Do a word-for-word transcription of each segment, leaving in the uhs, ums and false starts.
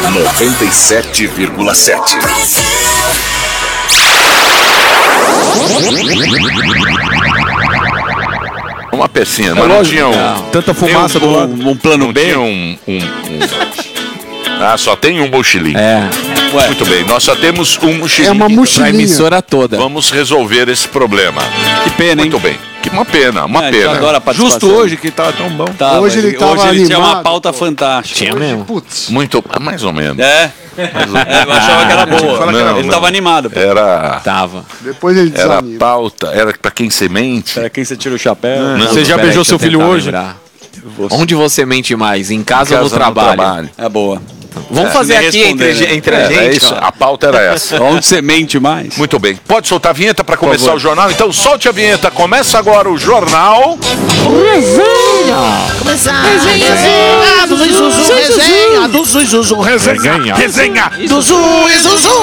noventa e sete vírgula sete. Uma pecinha, mas não tinha um... Tanta fumaça do lado. Um plano B? Um, um, um... Ah, só tem um mochilinho. É. Ué. Muito bem, nós só temos um mochilinho. É uma mochilinha. Pra emissora toda. Vamos resolver esse problema. Que pena, hein? Muito bem. Que uma pena, uma É, pena. adoro a participação. Justo hoje que tava tão bom. Tava, Hoje ele tava hoje ele tinha uma animado, pauta pô. fantástica. Tinha mesmo. Putz. Muito, mais ou menos. É. É, eu achava que era boa. Não, ele não. tava animado. Pô. Era, Tava. Depois ele era desanima. pauta, era pra quem semente. Pra quem você tira o chapéu. Não, Você já peraí, beijou deixa seu filho hoje? Lembrar. Onde você mente mais? Em casa, Em ou no casa, no trabalho? trabalho. É boa. Vamos É, fazer nem aqui responder, entre, né? entre a Era gente. isso, ó. a pauta era essa. Onde você mente mais? Muito bem. Pode soltar a vinheta para começar o jornal? Então solte a vinheta. Começa agora o jornal. Começar. Resenha do Zuzu, resenha do Zuzu, resenha. Resenha. Do Zuzu e Zuzu.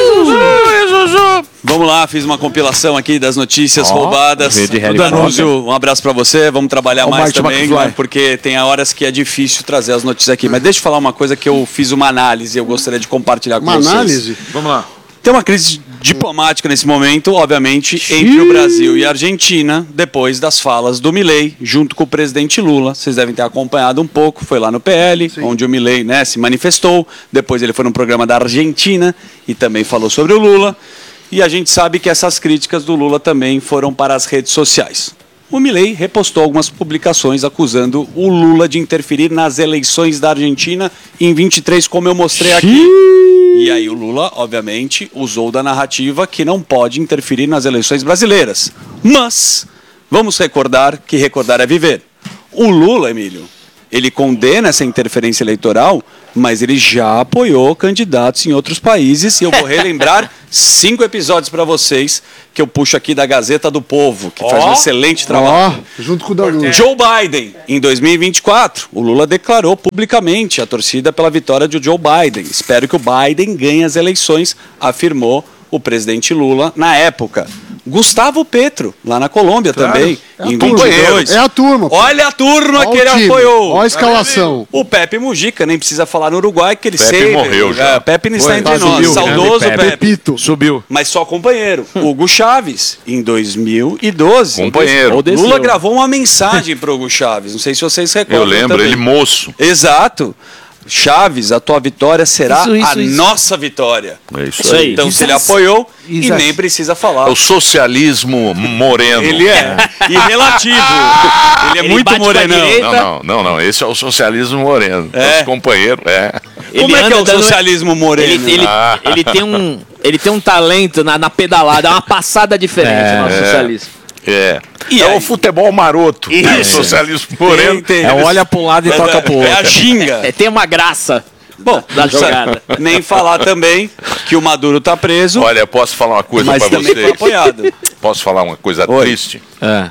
Oi, Zuzu. Vamos lá, fiz uma compilação aqui das notícias roubadas. verde Harry Do Danúzio, um abraço pra você. Vamos trabalhar O mais Marty também, McFly. né, porque tem horas que é difícil trazer as notícias aqui. Mas deixa eu falar uma coisa que eu fiz uma análise e eu gostaria de compartilhar com Uma vocês. análise? Vamos lá. Tem uma crise diplomática nesse momento, obviamente, entre o Brasil e a Argentina, depois das falas do Milei, junto com o presidente Lula. Vocês devem ter acompanhado um pouco, foi lá no P L, Sim. onde o Milei, né, se manifestou. Depois ele foi num programa da Argentina e também falou sobre o Lula. E a gente sabe que essas críticas do Lula também foram para as redes sociais. O Milei repostou algumas publicações acusando o Lula de interferir nas eleições da Argentina em vinte e três, como eu mostrei aqui. E aí o Lula, obviamente, usou da narrativa que não pode interferir nas eleições brasileiras. Mas, vamos recordar que recordar é viver. O Lula, Emílio, ele condena essa interferência eleitoral, mas ele já apoiou candidatos em outros países. E eu vou relembrar cinco episódios para vocês que eu puxo aqui da Gazeta do Povo, que oh. faz um excelente trabalho. Ó, junto com o Danilo. Joe Biden, em dois mil e vinte e quatro, o Lula declarou publicamente a torcida pela vitória de Joe Biden. Espero que o Biden ganhe as eleições, afirmou o presidente Lula na época. Gustavo Petro, lá na Colômbia claro. também, é em vinte e dois. É a turma. Pô. Olha a turma Olha que ele time. apoiou. Olha a escalação. O Pepe Mujica, nem precisa falar no Uruguai, que ele Pepe sempre... morreu já. É, Pepe não está Foi, entre tá, nós. subiu. Saudoso Pepe. Pepe. Pepito. Subiu. Mas só companheiro. Hugo Chaves, em dois mil e doze. Companheiro. Lula gravou uma mensagem para o Hugo Chaves. Não sei se vocês recordam. Eu lembro, também. ele moço. Exato. Chaves, a tua vitória será Isso, isso, a isso. nossa vitória. É isso, Isso aí. Então, Isso se ele aí. apoiou, Isso e aí. nem precisa É falar. o socialismo moreno. Ele é. E relativo. Ele é Ele muito bate com a morenão. direita. Não, não, não, não. Esse é o socialismo moreno. É. Os companheiros, é. Ele Como é que é anda o dando- socialismo moreno? Ele, ele, Ah. ele, tem um, ele tem um talento na, na pedalada, é uma passada diferente É. o nosso É. socialismo. É. E é aí? o futebol maroto. Isso. É o socialismo moreno. Tem, tem. É olha pro lado e É, toca pro é a outro. ginga. É, tem uma graça. Bom, da não precisa jogada. nem falar também que o Maduro tá preso, Olha, posso falar uma coisa mas pra também foi vocês? apoiado. Posso falar uma coisa Oi. triste? É.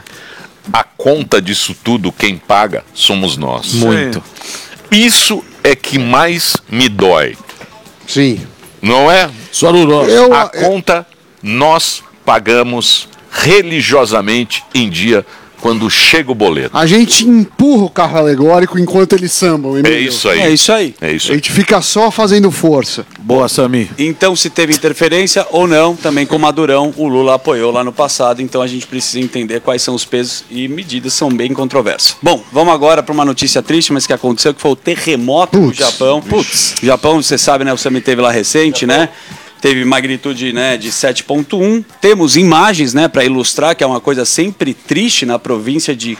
A conta disso tudo, quem paga, somos nós. Muito. Isso é que mais me dói. Sim. Não é? Só Lula. Eu, A conta nós pagamos religiosamente em dia quando chega o boleto. a gente empurra o carro alegórico enquanto eles sambam, É Emílio. isso aí. É isso aí. É isso A aí. gente fica só fazendo força. Boa, Sami. Então, se teve interferência ou não, também com o Madurão, o Lula apoiou lá no passado, então a gente precisa entender quais são os pesos e medidas são bem controversas. Bom, vamos agora para uma notícia triste, mas que aconteceu, que foi o terremoto no Putz. Japão. Putz, o Japão, você sabe, né, o Sami teve lá recente, né? Teve magnitude, né, de sete ponto um. Temos imagens, né, para ilustrar, que é uma coisa sempre triste na província de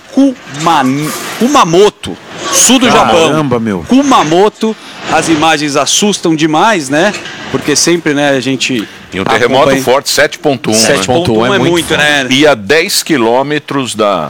Kuman- Kumamoto, sul do Japão. Caramba, meu. Kumamoto, as imagens assustam demais, né? Porque sempre, né, a gente... E um terremoto acompanha- forte, sete ponto um. sete ponto um é é muito muito, forte. né? E a dez quilômetros da...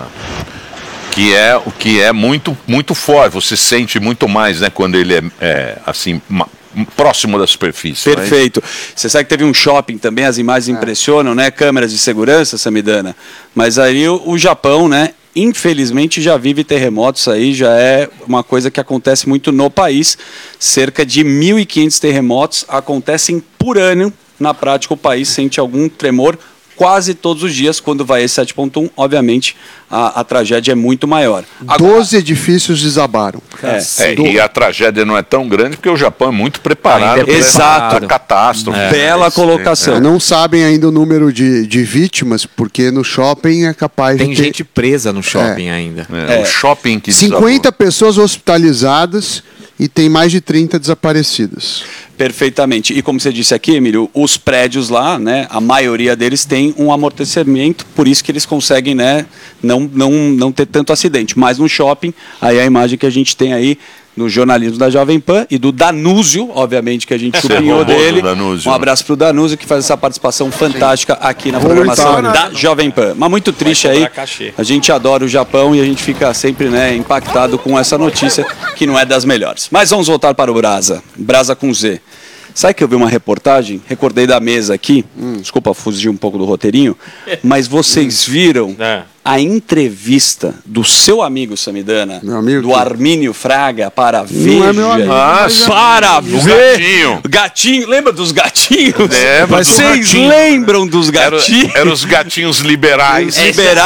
Que é o que é muito, muito forte. Você sente muito mais, né? Quando ele é, é, assim, ma- próximo da superfície. né? Perfeito. Você sabe que teve um shopping também, as imagens impressionam, né? Câmeras de segurança, Samidana. Mas aí o, o Japão, né? Infelizmente já vive terremotos aí, já é uma coisa que acontece muito no país. Cerca de mil e quinhentos terremotos acontecem por ano. Na prática, o país sente algum tremor quase todos os dias. Quando vai esse sete ponto um, obviamente, a, a tragédia é muito maior. Doze edifícios desabaram. É, É, e a tragédia não é tão grande porque o Japão é muito preparado Ainda é para exato. essa catástrofe. É, bela Esse- colocação. É, não sabem ainda o número de, de vítimas, porque no shopping é capaz Tem de ter gente presa no shopping ainda. É, o shopping que cinquenta pessoas hospitalizadas e tem mais de trinta desaparecidas. Perfeitamente. E como você disse aqui, Emílio, os prédios lá, né, a maioria deles tem um amortecimento, por isso que eles conseguem, né, não, não, não ter tanto acidente. Mas no shopping, aí a imagem que a gente tem aí no jornalismo da Jovem Pan e do Danúzio, obviamente, que a gente sublinhou roubou do dele. Danúzio, Um né? abraço pro Danúzio, que faz essa participação fantástica aqui na programação da Jovem Pan. Mas muito triste aí. A gente adora o Japão e a gente fica sempre, né, impactado com essa notícia, que não é das melhores. Mas vamos voltar para o Brasa. Brasa com Z. Sabe que eu vi uma reportagem, recordei da mesa aqui, hum. desculpa fugir um pouco do roteirinho, mas vocês viram É. a entrevista do seu amigo Samidana, Meu amigo do que- Armínio Fraga, para Veja. Não é meu amigo, Ah, mas é- Para O ver. gatinho. Gatinho, lembra dos gatinhos? Lembro dos Vocês gatinhos. lembram dos Eram gatinhos? era os gatinhos liberais.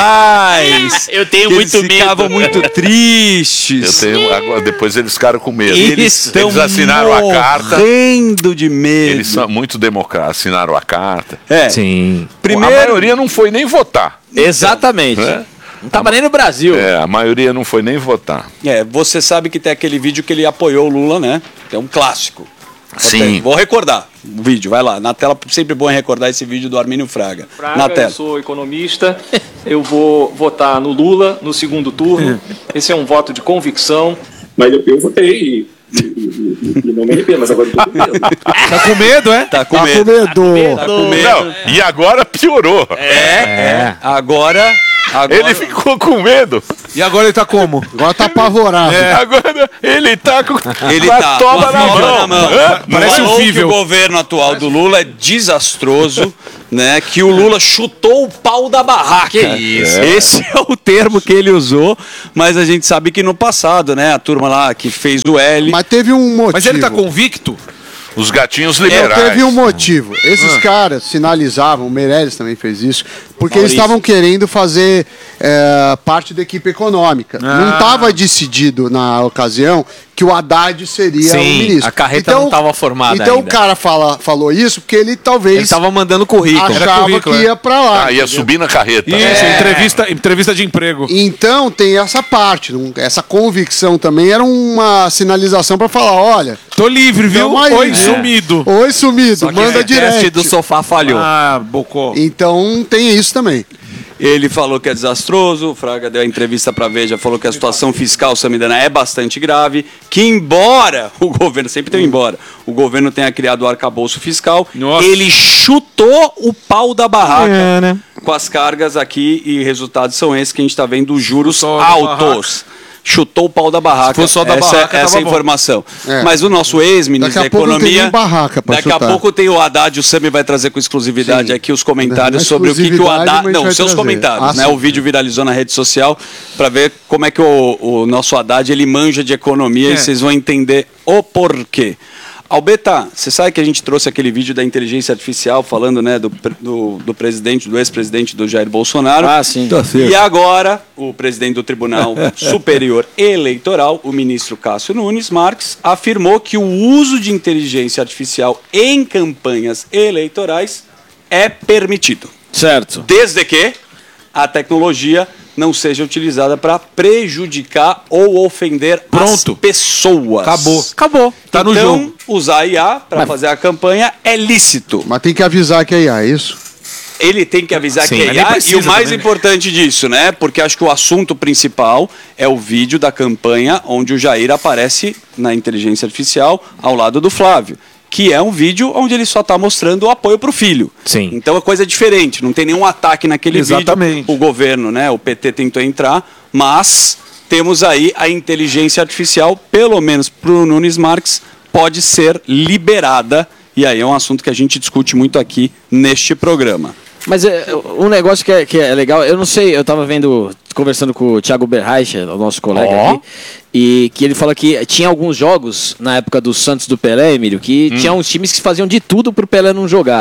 Liberais. Eu tenho que muito eles ficavam medo. muito tristes. Eu tenho, agora, depois eles ficaram com medo. Eles Eles assinaram a carta. morrendo de medo. Eles são muito democráticos, assinaram a carta. É. Sim. Primeiro, A maioria não foi nem votar. Exatamente. É. Não tava nem no Brasil. É, a maioria não foi nem votar. é, você sabe que tem aquele vídeo que ele apoiou o Lula, né? Que é um clássico. Sim. Vou recordar o vídeo, vai lá. Na tela, sempre bom é recordar esse vídeo do Armínio Fraga. Fraga, Na tela. eu sou economista, eu vou votar no Lula no segundo turno. Esse é um voto de convicção. Mas eu, eu votei e, e, e- e não me arrependo, mas agora eu tô com medo. Tá com medo, é? Tá com Tá medo. com medo. Tá com medo. Não, e agora piorou. É, é. Agora, agora. Ele ficou com medo. E agora ele tá como? Agora tá apavorado. Agora ele tá com, Ele com a tá toba com a na toba mão. na mão. Hã? Parece Falou um que fível. o governo atual do Lula é desastroso, né? Que o Lula chutou o pau da barraca. Que isso. Esse é o termo que ele usou, mas a gente sabe que no passado, né? A turma lá que fez o L. Mas teve um motivo. Mas ele tá convicto? Os gatinhos É, liberais. teve um motivo. Esses caras sinalizavam, o Meirelles também fez isso, porque eles Maurício. estavam querendo fazer é, parte da equipe econômica. Não estava decidido na ocasião que o Haddad seria Sim, o ministro. a carreta não tava formada Então ainda. o cara fala, falou isso porque ele Ele talvez tava mandando currículo. Era achava currículo, que é. ia pra lá. Ah, ia entendeu? subir na carreta. Isso, É. entrevista, entrevista de emprego. Então tem essa parte, não- essa convicção também era uma sinalização para falar, olha, Tô livre, viu? tamo aí, Oi, viu? sumido. Oi, sumido, Só que manda o teste direto. do sofá falhou. Ah, bocó. Então tem isso também. Ele falou que é desastroso, o Fraga deu a entrevista para Veja, falou que a situação fiscal, Samidana, é bastante grave, que embora o governo, sempre tem um embora, o governo tenha criado o arcabouço fiscal, Nossa. ele chutou o pau da barraca É, né? com as cargas aqui e resultados são esses que a gente está vendo, os juros Chutou da altos. Chutou o pau da barraca. Se fosse só da essa barraca, essa tava é a bom. informação. É. Mas o nosso ex-ministro Daqui da a pouco não tem Economia. nem barraca pra daqui a chutar. pouco tem o Haddad, o Sami vai trazer com exclusividade Sim. aqui os comentários Não é sobre o que, que o exclusividade, Haddad. mas Não, vai seus trazer. comentários, Ah, né? sim. O vídeo viralizou na rede social para ver como é que o, o nosso Haddad ele manja de economia É. e vocês vão entender o porquê. Albeta, você sabe que a gente trouxe aquele vídeo da inteligência artificial falando, né, do, pre- do, do presidente, do ex-presidente do Jair Bolsonaro. Ah, sim. E agora, o presidente do Tribunal Superior Eleitoral, o ministro Cássio Nunes Marques, afirmou que o uso de inteligência artificial em campanhas eleitorais é permitido. Certo. Desde que a tecnologia não seja utilizada para prejudicar ou ofender Pronto. as pessoas. Acabou. Acabou. Tá no então, jogo. usar I A para fazer a campanha é lícito. Mas tem que avisar que é I A, é isso? Ele tem que avisar Sim, que é mas I nem A, e precisa o mais também. importante disso, né? Porque acho que o assunto principal é o vídeo da campanha onde o Jair aparece na inteligência artificial ao lado do Flávio. Que é um vídeo onde ele só está mostrando o apoio para o filho. Sim. Então é coisa diferente, não tem nenhum ataque naquele Exatamente. vídeo. O governo, né? O P T tentou entrar, mas temos aí a inteligência artificial, pelo menos para o Nunes Marques, pode ser liberada. E aí é um assunto que a gente discute muito aqui neste programa. Mas é, um negócio que é, que é legal, eu não sei, eu tava vendo, conversando com o Thiago Berreicher, o nosso colega Ó. aqui, e que ele falou que tinha alguns jogos na época do Santos do Pelé, Emílio, que tinha uns times que faziam de tudo pro Pelé não jogar.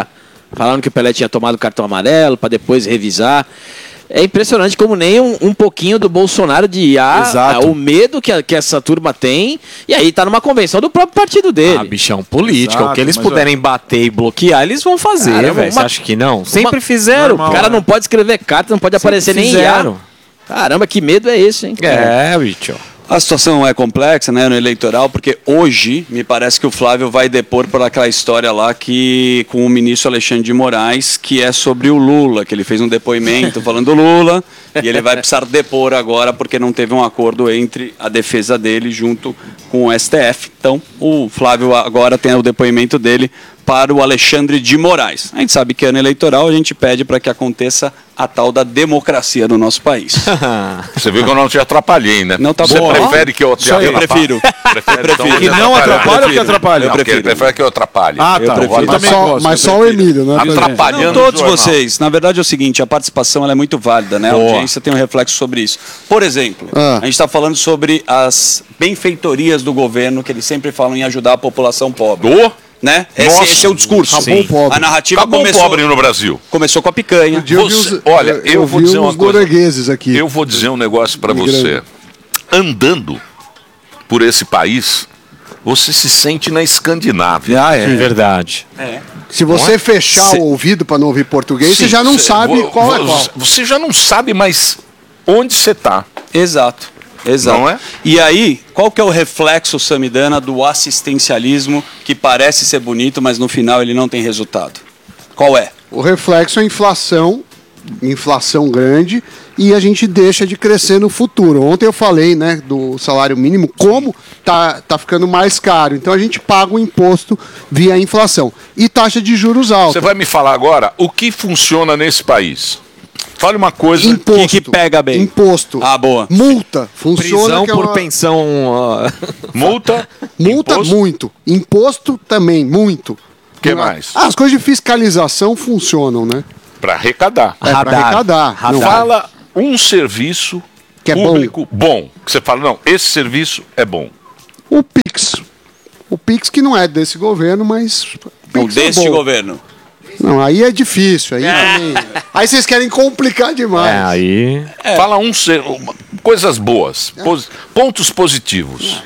falando que o Pelé tinha tomado cartão amarelo para depois revisar. É impressionante como nem um, um pouquinho do Bolsonaro de ah, Exato. o medo que, a- que essa turma tem, e aí tá numa convenção do próprio partido dele. Ah, bichão, política. Exato, o que eles mas, puderem bater e bloquear, eles vão fazer, Caramba, velho. Você uma- acha que não? Sempre uma- fizeram. Normal, O cara não pode escrever carta, não pode aparecer nem I A. fizeram. Caramba, que medo é esse, hein? É, bicho. A situação é complexa, né, no eleitoral, porque hoje me parece que o Flávio vai depor por aquela história lá que com o ministro Alexandre de Moraes, que é sobre o Lula, que ele fez um depoimento falando do Lula, e ele vai precisar depor agora porque não teve um acordo entre a defesa dele junto com o S T F. Então, o Flávio agora tem o depoimento dele para o Alexandre de Moraes. A gente sabe que ano eleitoral a gente pede para que aconteça a tal da democracia no nosso país. Você viu que eu não te atrapalhei, né? Não tá Você bom. prefere que eu te Só eu atrapalhe? prefiro. Prefere, Eu prefiro. então, Que não atrapalhar. atrapalha ou que Eu atrapalha? Não, Eu que ele prefiro. prefere que eu atrapalhe. Ah, tá. prefiro. Eu Mas também só, gosto. mas eu só o prefiro. Emílio, né? Atrapalhando Não, o todos jornal. vocês. Na verdade é o seguinte, a participação ela é muito válida, né? A Boa. audiência tem um reflexo sobre isso. Por exemplo, Ah. a gente está falando sobre as benfeitorias do governo, que eles sempre falam em ajudar a população pobre. Ô, Né? Esse, Nossa. esse é o discurso. Acabou o pobre. A narrativa acabou o começou, pobre no Brasil. começou com a picanha. Eu vi Você- uns- olha, eu vou vi dizer uma uns coisa. noruegueses aqui. Eu vou dizer um negócio pra você. Migrando. Andando por esse país, você se sente na Escandinávia. Ah, É é. verdade. Se você fechar Cê- o ouvido para não ouvir português, você Sim, já não cê- sabe vo- qual é vo- qual. Você já não sabe mais onde você tá. Exato. Exato. Não é? E aí, qual que é o reflexo, Samidana, do assistencialismo que parece ser bonito, mas no final ele não tem resultado? Qual é? O reflexo é a inflação, inflação grande, e a gente deixa de crescer no futuro. Ontem eu falei, né, do salário mínimo, como tá, tá ficando mais caro. Então a gente paga o imposto via inflação. E taxa de juros Você alta. vai me falar agora o que funciona nesse país. Fale uma coisa. Imposto. que que pega bem? Imposto. Ah, boa. Multa. Funciona. Prisão que é por uma- pensão. ó. Multa. Multa imposto. muito. Imposto também, muito. Que mais? Ah, as coisas de fiscalização funcionam, né? Para arrecadar. É para Radar. arrecadar. Não- Fala um serviço Que é público bom. Que você fala, não, esse serviço é bom. O Pix. O Pix que não é desse governo, mas. o Não Pix é deste bom. governo. Não, aí é difícil. Aí também. Aí vocês querem complicar demais. É, aí. Fala um ser, uma- coisas boas, pos- pontos positivos.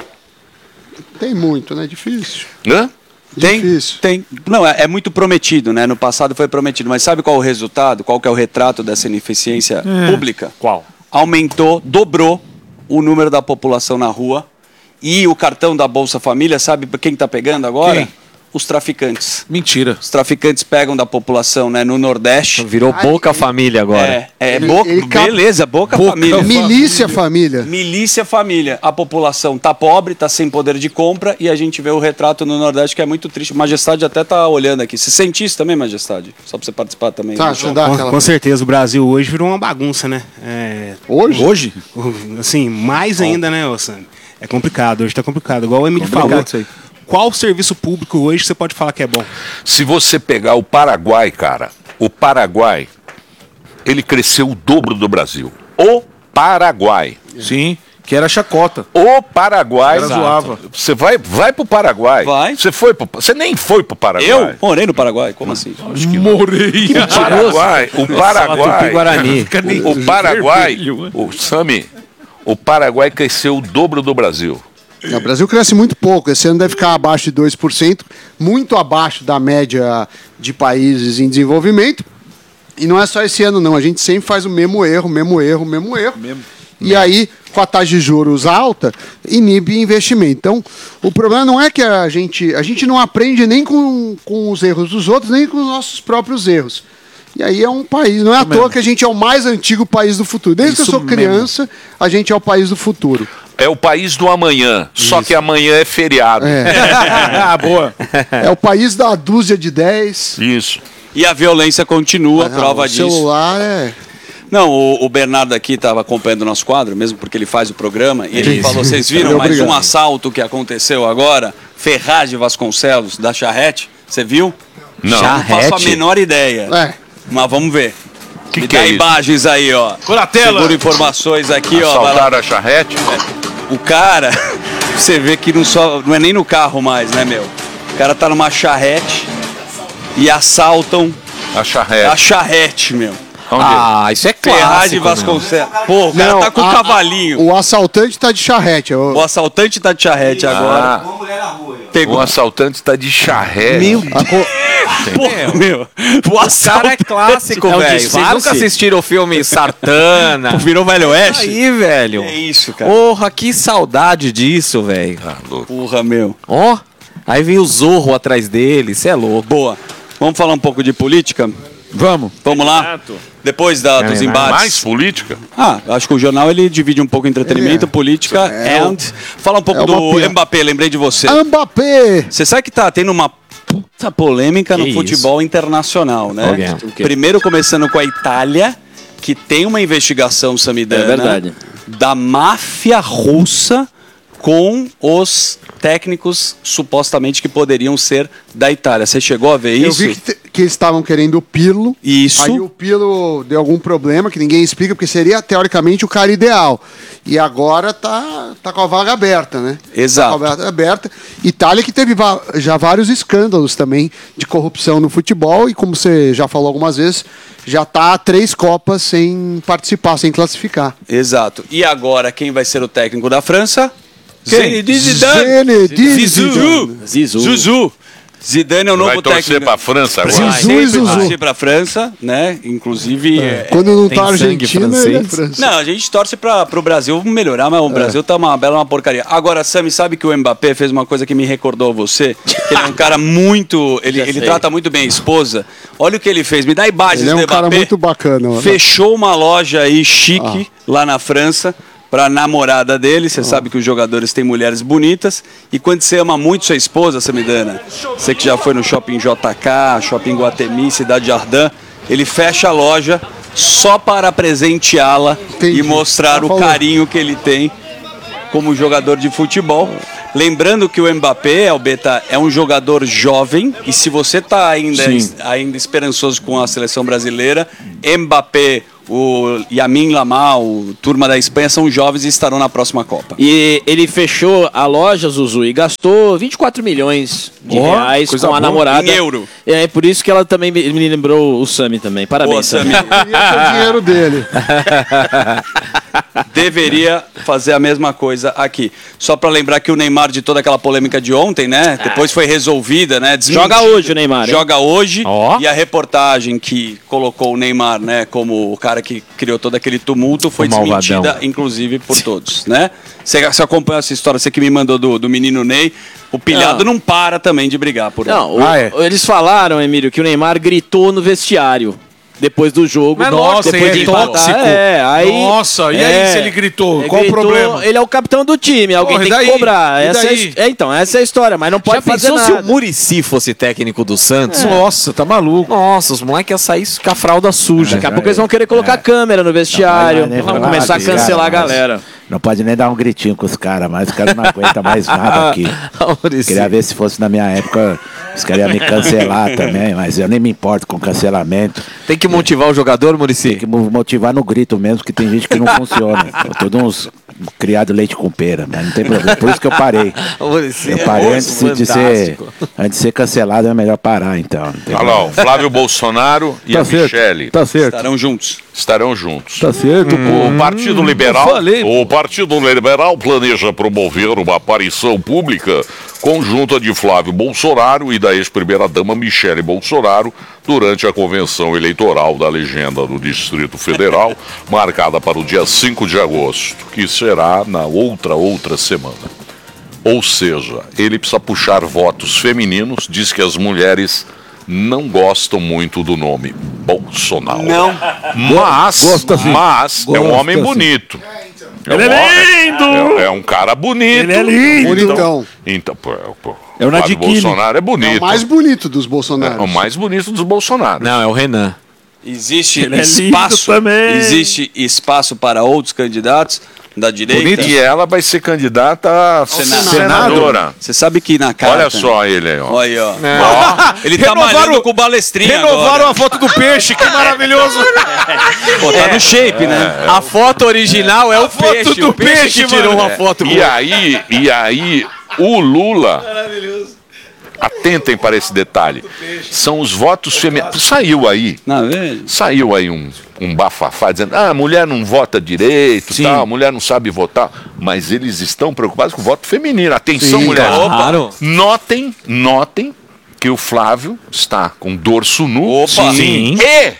Tem muito, né? Difícil. Hã? Tem, Difícil. tem. Não, é, é muito prometido, né? No passado foi prometido, mas sabe qual é o resultado? Qual que é o retrato dessa ineficiência pública? Qual? Aumentou, dobrou o número da população na rua e o cartão da Bolsa Família, sabe por quem está pegando agora? Quem? Os traficantes. Mentira. Os traficantes pegam da população, né, no Nordeste. Virou Boca Família agora. É, é Ele- boca, ele cap- beleza, boca, Boca família. Milícia família. Milícia família. A população tá pobre, tá sem poder de compra e a gente vê o retrato no Nordeste que é muito triste. Majestade até tá olhando aqui. Você sente isso também, Majestade? Só pra você participar também. Tá, né? deixa eu dar Com, aquela. com certeza, o Brasil hoje virou uma bagunça, né? É, Hoje? Hoje? assim, mais ainda, né, ô Sam? É complicado, hoje tá complicado. Igual o Emílio Complicado falou. isso aí. Qual serviço público hoje você pode falar que é bom? Se você pegar o Paraguai, cara, o Paraguai, ele cresceu o dobro do Brasil. O Paraguai. Sim, que era chacota. O Paraguai. Era zoava. Você vai, vai pro Paraguai. Vai. Você foi pro, você nem foi pro Paraguai. Eu morei no Paraguai, como assim? Morei. O Paraguai, o Paraguai, Tupi-Guarani. o, o Paraguai, vermelho, o Sami, o Paraguai cresceu o dobro do Brasil. É, o Brasil cresce muito pouco. Esse ano deve ficar abaixo de dois por cento, muito abaixo da média de países em desenvolvimento. E não é só esse ano, não. A gente sempre faz o mesmo erro, mesmo erro, mesmo erro. E aí, com a taxa de juros alta, inibe investimento. Então, o problema não é que a gente... A gente não aprende nem com, com os erros dos outros, nem com os nossos próprios erros. E aí é um país... Não é à toa que a gente é o mais antigo país do futuro. Desde que eu Isso sou criança, a gente é o país do futuro. É o país do amanhã, só que amanhã é feriado. Ah, boa. É o país da dúzia de dez. Isso. E a violência continua, Não, prova o disso. celular é... Não, o, o Bernardo aqui estava acompanhando o nosso quadro, mesmo porque ele faz o programa, e ele Isso. falou, vocês viram mais Obrigado. um assalto que aconteceu agora? Ferraz de Vasconcelos, da Charrete, você viu? Não. Não faço a Charrete? menor ideia. É. Mas vamos ver. Que Me que dá é isso? imagens aí, ó. Coratela. Segura informações aqui, ó. vai lá. Assaltaram a charrete? O cara, você vê que não, só, não é nem no carro mais, né, meu? O cara tá numa charrete e assaltam A charrete. A charrete, meu. Onde Ah, isso é Ferraz clássico. de Vasconcelos. Pô, o cara Não, tá com o a- cavalinho. O assaltante tá de charrete. Eu- O assaltante tá de charrete agora. Ah, Pegou. o assaltante está de charrete. Meu a co- Porra, meu. O O assalto cara é clássico, É um velho. Vocês disfarce? nunca assistiram o filme Sartana? virou Velho Oeste? Aí, velho. É isso, cara. Porra, que saudade disso, velho. Ah, louco. Porra, meu. Ó, aí vem o Zorro atrás dele, cê é louco. Boa. Vamos falar um pouco de política? Vamos. Vamos lá? Depois da, dos embates. Mais política? Ah, acho que o jornal ele divide um pouco entretenimento, Ele é. política É and... Fala um pouco é do Mbappé. Mbappé, lembrei de você. Mbappé! Você sabe que tá tendo uma puta polêmica no Que futebol internacional, né? Alguém. O quê? Primeiro começando com a Itália, que tem uma investigação, Samidana, É verdade. da máfia russa com os técnicos supostamente que poderiam ser da Itália. Você chegou a ver Eu isso? vi que, te- que eles estavam querendo o Pirlo. Isso. Aí o Pirlo deu algum problema que ninguém explica, porque seria teoricamente o cara ideal. E agora tá, tá com a vaga aberta, né? Exato. Tá com a vaga aberta. Itália que teve va- já vários escândalos também de corrupção no futebol e, como você já falou algumas vezes, já tá há três Copas sem participar, sem classificar. Exato. E agora, quem vai ser o técnico da França? Quem? Zinedine Zidane. Zinedine Zizou. Zizu. Zuzu. Zidane é o novo Vai torcer técnico. para a França agora. Zizu. Sempre e Zuzu. torcer pra França, né? Inclusive... é, Quando não Tem tá sangue Argentina, ele é francês? França. Não, a gente torce para o Brasil melhorar, mas o Brasil tá uma bela uma porcaria. Agora, Sami, sabe que o Mbappé fez uma coisa que me recordou você? Que ele é um cara muito... Ele, Já ele sei. trata muito bem a esposa. Olha o que ele fez. Me dá imagens Ele é do um cara Mbappé. muito bacana. ó. Fechou uma loja aí chique lá na França para namorada dele. Você sabe que os jogadores têm mulheres bonitas. E quando você ama muito sua esposa, Samidana, você que já foi no Shopping J K, Shopping Guatemi, Cidade Jardim, ele fecha a loja só para presenteá-la Entendi. e mostrar Já o falou. carinho que ele tem como jogador de futebol. Lembrando que o Mbappé, Albeta, é um jogador jovem e se você está ainda, ainda esperançoso com a seleção brasileira, Mbappé, o Yamin Lamal, o turma da Espanha são jovens e estarão na próxima Copa. E ele fechou a loja, Zuzu, e gastou vinte e quatro milhões de Ó, reais coisa com a boa. namorada. Em euro. É por isso que ela também me me lembrou o Sami também. Boa, Parabéns, Sami. Sami. Queria ter o dinheiro dele. Deveria fazer a mesma coisa aqui. Só para lembrar que o Neymar, de toda aquela polêmica de ontem, né? Depois foi resolvida, né? desmentida. Joga hoje o Neymar, hein? Joga hoje. Ó. E a reportagem que colocou o Neymar, né? Como o cara que criou todo aquele tumulto foi O malvadão. desmentida, inclusive, por todos, né? Você, você acompanhou essa história, você que me mandou do, do menino Ney. O pilhado não, Não. para também de brigar por ele. Não, o- Ah, é. eles falaram, Emílio, que o Neymar gritou no vestiário. Depois do jogo, Mas nossa, depois é de empatar. tóxico. É, aí, Nossa, e aí se ele gritou? Ele Qual o gritou, problema? Ele é o capitão do time, alguém Porra, e tem que daí? cobrar. E Essa é, a daí? his- é, então, essa é a história, mas não pode Já fazer pensou se nada. o Muricy fosse técnico do Santos? Nossa, tá maluco. Nossa, os moleques iam sair com a fralda suja. Daqui a pouco eles vão querer colocar câmera no vestiário, Não, vai, né? vão Vai, começar a vai, cancelar a cara, mas- galera. Não pode nem dar um gritinho com os caras, mas os caras não aguentam mais nada aqui. Muricy. Queria ver se fosse na minha época, os caras iam me cancelar também, mas eu nem me importo com cancelamento. Tem que motivar o jogador, Muricy? Tem que mo- motivar no grito mesmo, que tem gente que não funciona. Todos uns criado leite com pera, mas não tem problema. Por isso que eu parei. O Muricy Eu é parei moço, antes de, ser, fantástico. antes de ser cancelado, é melhor parar, então. Não tem Olha lá, o Flávio Bolsonaro e a Michele Tá certo. Estarão juntos. estarão juntos. Tá certo, O Partido Liberal, eu falei. o Partido Liberal planeja promover uma aparição pública conjunta de Flávio Bolsonaro e da ex-primeira-dama Michele Bolsonaro durante a convenção eleitoral da legenda do Distrito Federal, marcada para o dia cinco de agosto, que será na outra, outra semana. Ou seja, ele precisa puxar votos femininos, diz que as mulheres não gostam muito do nome Bolsonaro. Não. Mas, Gosta sim. mas é um Gosta homem sim. bonito. É Ele um é homem- lindo! É, é um cara bonito. Ele é lindo! Bonitão. Então, pô, pô, É o Flávio Nadiquini. Bolsonaro é É bonito. o mais bonito dos Bolsonaros. É o mais bonito dos Bolsonaros. Não, é o Renan. Existe Ele é lindo espaço, também. existe espaço para outros candidatos da direita. E ela vai ser candidata a Senado. senadora. Você sabe que na carta... Olha só ele aí, ó. Olha aí, ó. É. Ó, ele tá Renovaram- malhando com o balestrinho Renovaram agora. a foto do peixe, que maravilhoso! Pô, tá no shape, né? A foto original é o foto peixe. do o peixe, peixe, que tirou mano. uma foto com E aí, e aí, o Lula, a atentem para esse detalhe. São os votos femininos. Saiu aí, saiu aí um, um bafafá dizendo, ah, a mulher não vota direito, tal, a mulher não sabe votar. Mas eles estão preocupados com o voto feminino. Atenção, Sim, mulheres. claro. Notem, notem que o Flávio está com dorso nu. Opa. Sim. E...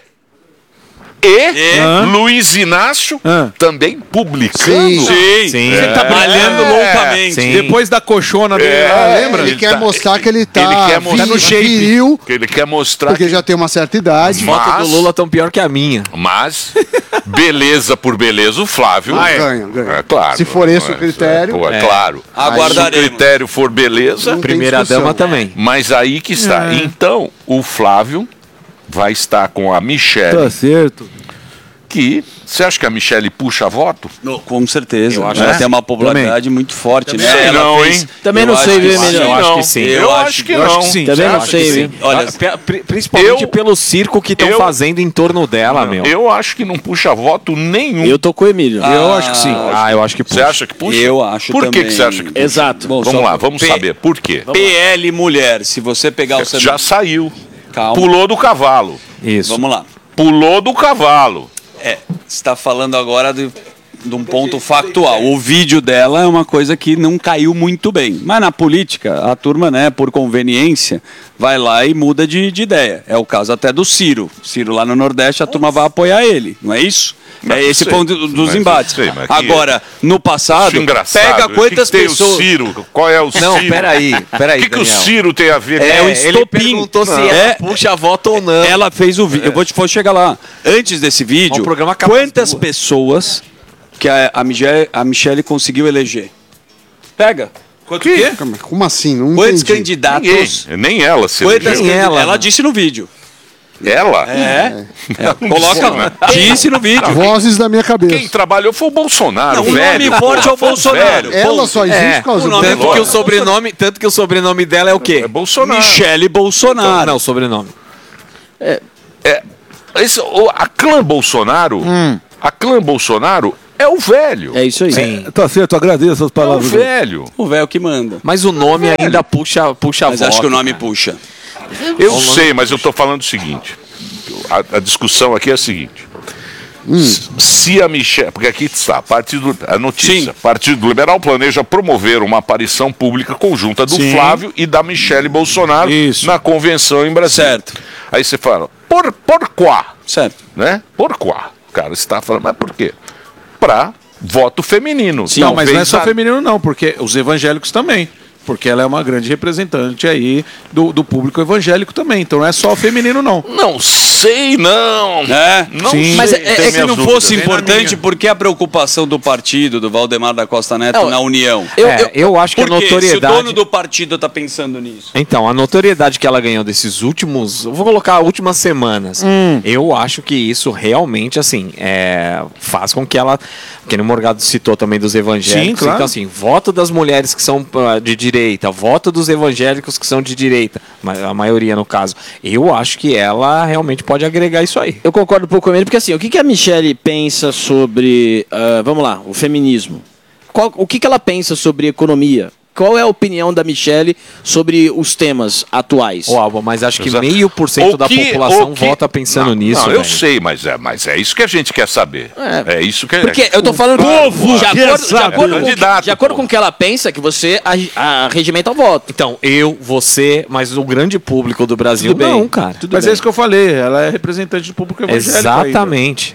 E, E? Luiz Inácio também publicando. Sim. Sim. Sim. Ele tá Malhando loucamente. Sim. Depois da coxona dele, É, lá, lembra? Ele, Ele quer tá- mostrar que ele tá, ele quer mostrar vi- no shape. viril, Que ele quer mostrar porque que... já tem uma certa idade. Mas- Foto do Lula tão pior que a minha. Mas, beleza por beleza, o Flávio... Ah, é. Ganha, ganha. É claro. Se for esse o É, critério- pô, é, É. claro. Aguardaremos. Se o critério for beleza... Não tem Primeira discussão. dama também. Mas aí que está. Então, o Flávio vai estar com a Michelle, Tá certo. que... Você acha que a Michelle puxa voto? No, com certeza. Eu acho Ela que tem uma popularidade muito forte, né? sei Ela não, fez- hein? Também Eu não acho sei, que viu, sim. Emílio? Eu acho que sim. Eu acho que não. sim. Também Você não acha sei, que viu? sim? Olha, Ah, pe- pri- principalmente eu- pelo circo que estão eu- fazendo em torno dela, meu. Eu acho que não puxa voto nenhum. Eu tô com o Emílio. Eu acho que sim. Ah, eu acho que Você puxa. acha que puxa? Eu acho Por que também. que você acha que puxa? Exato. Bom, Vamos só- lá, vamos P- saber. Por quê? P L mulher, se você pegar o seu... Já saiu. Calma. Pulou do cavalo. Isso. Vamos lá. Pulou do cavalo. É, você está falando agora de, de um ponto factual. O vídeo dela é uma coisa que não caiu muito bem. Mas na política, a turma, né, por conveniência, vai lá e muda de, de ideia. É o caso até do Ciro. Ciro lá no Nordeste, a turma vai apoiar ele, não é isso? Mas É esse sei, ponto do- dos mas embates. sei, mas que- Agora, no passado, Acho engraçado. pega O que quantas que tem pessoas... o Ciro? Qual é o Ciro? Não, peraí, peraí, O que, que o Daniel. Ciro tem a ver É, com o isso? Ele estopim. perguntou se Não. ela É. puxa voto ou não. Ela fez o vídeo. Eu vou, te, vou chegar lá. Antes desse vídeo, O programa acaba quantas às duas. pessoas que a, a, Michelle, a Michelle conseguiu eleger? Pega. Quanto que? Calma, Como assim? Não Quantos entendi. candidatos? Ninguém. Nem ela se Quantas elegeu. candid- ela, ela né? disse no vídeo. Ela? É. É, Não Coloca. disse, né? Disse no vídeo. Vozes da minha cabeça. Quem trabalhou foi o Bolsonaro, Não, o velho. nome forte é o Foi Bolsonaro. velho. Ela só existe É, por causa o do nome Tanto Lógico. que, o sobrenome, tanto que o sobrenome dela é o quê? É Bolsonaro. Michele Bolsonaro. Não, o sobrenome. É, esse, o- a clã Bolsonaro, a clã Bolsonaro é o velho. É isso aí. Sim. Tá certo, agradeço as É o palavras. velho. O velho que manda. Mas o nome ainda puxa, puxa Mas voto. acho que o nome cara. puxa. Eu sei, mas eu tô falando o seguinte. A, a discussão aqui é a seguinte. S- Se a Michelle, porque aqui está, partido, a notícia, Sim. Partido Liberal planeja promover uma aparição pública conjunta do Sim. Flávio e da Michelle Bolsonaro Isso. na convenção em Brasília. Certo. Aí você fala, por, por quá? Certo. Né? Por quá? O cara está falando, mas por quê? Pra voto feminino. Não, mas não é Talvez só a- feminino não, porque os evangélicos também. Porque ela é uma grande representante aí do, do público evangélico também. Então não é só feminino, não. Não sei, não. É. Não Sim. sei. Mas é, Tenho é que minhas não dúvidas. fosse importante, porque a preocupação do partido, do Valdemar da Costa Neto, Não, na União. eu- É, eu acho que a Por quê? Se o notoriedade... dono do partido tá pensando nisso. Então, a notoriedade que ela ganhou desses últimos, eu vou colocar últimas semanas, eu acho que isso realmente, assim, é, faz com que ela, que o Morgado citou também dos evangélicos, Sim, claro. então assim, voto das mulheres que são ah, de direita, voto dos evangélicos que são de direita, ma- a maioria no caso, eu acho que ela realmente pode agregar isso aí. Eu concordo um pouco com ele, porque assim, o que, que a Michelle pensa sobre, ah, vamos lá, o feminismo? Qual- o que, que ela pensa sobre economia? Qual é a opinião da Michelle sobre os temas atuais? Ô, Alba, mas acho que Exato. meio por cento O da que- população o que- vota pensando Não, nisso, Não, eu velho. sei, mas é, mas é isso que a gente quer saber. É, É. isso que Porque eu tô falando Povo de quer acordo, de saber. acordo, com, o que- Candidato, de acordo pô. com o que ela pensa, que você a, a regimenta o voto. Então, eu, você, mas o grande público do Brasil, Tudo bem. não, cara. Tudo Mas bem. é isso que eu falei, ela é representante do público evangélico. Exatamente.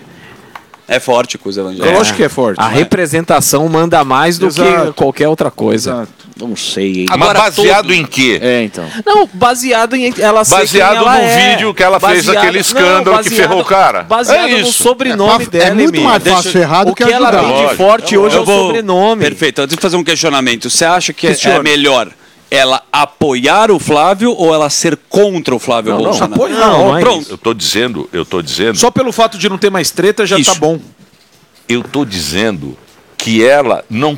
É forte com os evangélicos. Eu acho que é forte. A né? representação manda mais do que Exato. qualquer outra coisa. Exato. Não sei, hein? Mas Agora, baseado todo- em quê? É, então. Não, baseado em ela ser Baseado quem ela no é. vídeo que ela fez Baseado- aquele escândalo que ferrou o cara. Baseado É no isso. sobrenome É, dela, é muito Emílio. mais fácil Deixa- ferrar do o que que ela ajudar. tem de Lógico. forte hoje é Eu o vou- sobrenome. Perfeito, eu tenho que fazer um questionamento. Você acha que é, Questione. é melhor ela apoiar o Flávio ou ela ser contra o Flávio Não, não, Bolsonaro? apoio não, não é pronto. Eu tô dizendo, eu tô dizendo, Só pelo fato de não ter mais treta já Isso. tá bom. eu tô dizendo que ela não tem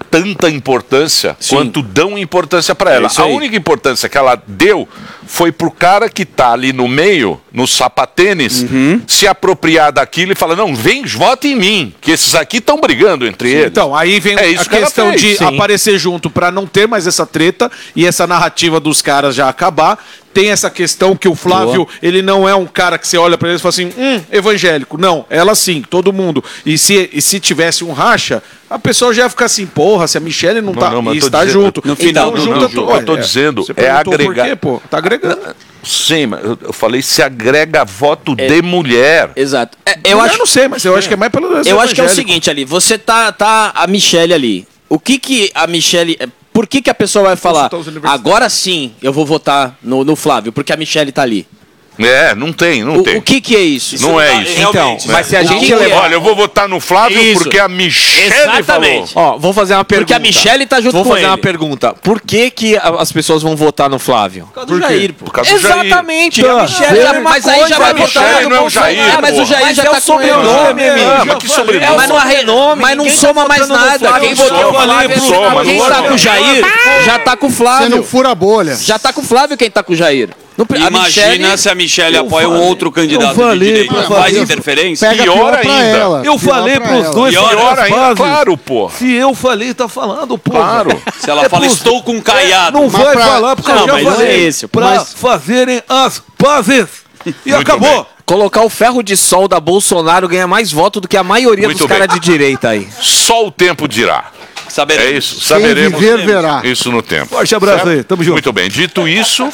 tanta importância Sim. quanto dão importância para ela. É isso A aí. única importância que ela deu foi pro cara que tá ali no meio, no sapatênis, Uhum. se apropriar daquilo e falar, não, vem, vota em mim, que esses aqui estão brigando entre eles. Então, aí vem É isso a que ela questão fez. de Sim. aparecer junto pra não ter mais essa treta e essa narrativa dos caras já acabar. Tem essa questão que o Flávio, Boa. ele não é um cara que você olha pra ele e fala assim, hum, evangélico. Não, ela sim, todo mundo. E se, e se tivesse um racha, a pessoa já ia ficar assim, porra, se a Michelle não, Não, tá não, mas e eu tô está dizendo- junto. no final, então, não, junta não, tu- eu tô Ué, dizendo, você é perguntou por agregar- quê, pô? Tá agregando. Sim, mas eu eu falei se agrega voto de mulher. Exato. É, eu Eu, acho, não sei, mas eu acho que é mais pelo eu acho que é o seguinte ali, você tá, tá a Michelle ali. O que que a Michelle... Por que que a pessoa vai falar, Consultar os universitários. agora sim eu vou votar no, no Flávio, porque a Michelle tá ali? É, não tem, não O, tem. o que que é isso? Não é tá- isso. realmente, Então, né? mas se a O gente que que levar... é? Olha, eu vou votar no Flávio Isso. porque a Michelle Exatamente. falou. Ó, vou fazer uma pergunta. Porque a Michelle tá junto Vou com fazer uma ele. pergunta. Por que que a- as pessoas vão votar no Flávio? Por causa do Jair, pô. Por causa do Jair. Exatamente. Tá. A Michelle é uma Mas aí coisa, já vai a votar Michelle no não é o Bolsonaro. Jair, Ah, mas pô. o Jair Mas já é o tá com ele. sobrenome, Ah, amigo. mas que sobrenome? É, mas não, arre... mas não Ninguém soma tá mais votando no nada. Flávio, Quem soma, votou no Flávio, Flávio, soma, quem não tá soma. com o Jair, já tá com o Você Flávio. não fura a bolha. Já tá com o Flávio quem tá com o Jair. No, a Imagina Michelle- se a Michelle Eu apoia um falei- outro candidato eu falei de direita. pra Faz fazer- interferência? Pega Pior pior pra ainda. ela. Eu Pior falei pra pros ela. dois Pior primeiras ainda, fases. claro, pô. Se eu falei, tá falando, pô. Claro. Se ela É fala, pros- estou com caiado. Não Mas vai pra- falar porque Não, eu já mas não falei. é esse, pra mas- fazerem as pazes. E Muito acabou. bem. Colocar o ferro de sol da Bolsonaro ganha mais voto do que a maioria Muito dos bem. caras de direita aí. Só o tempo dirá. Saberemos. É isso, Quem saberemos viver, verá. isso no tempo. Forte abraço Certo? aí, tamo junto. Muito bem, dito isso,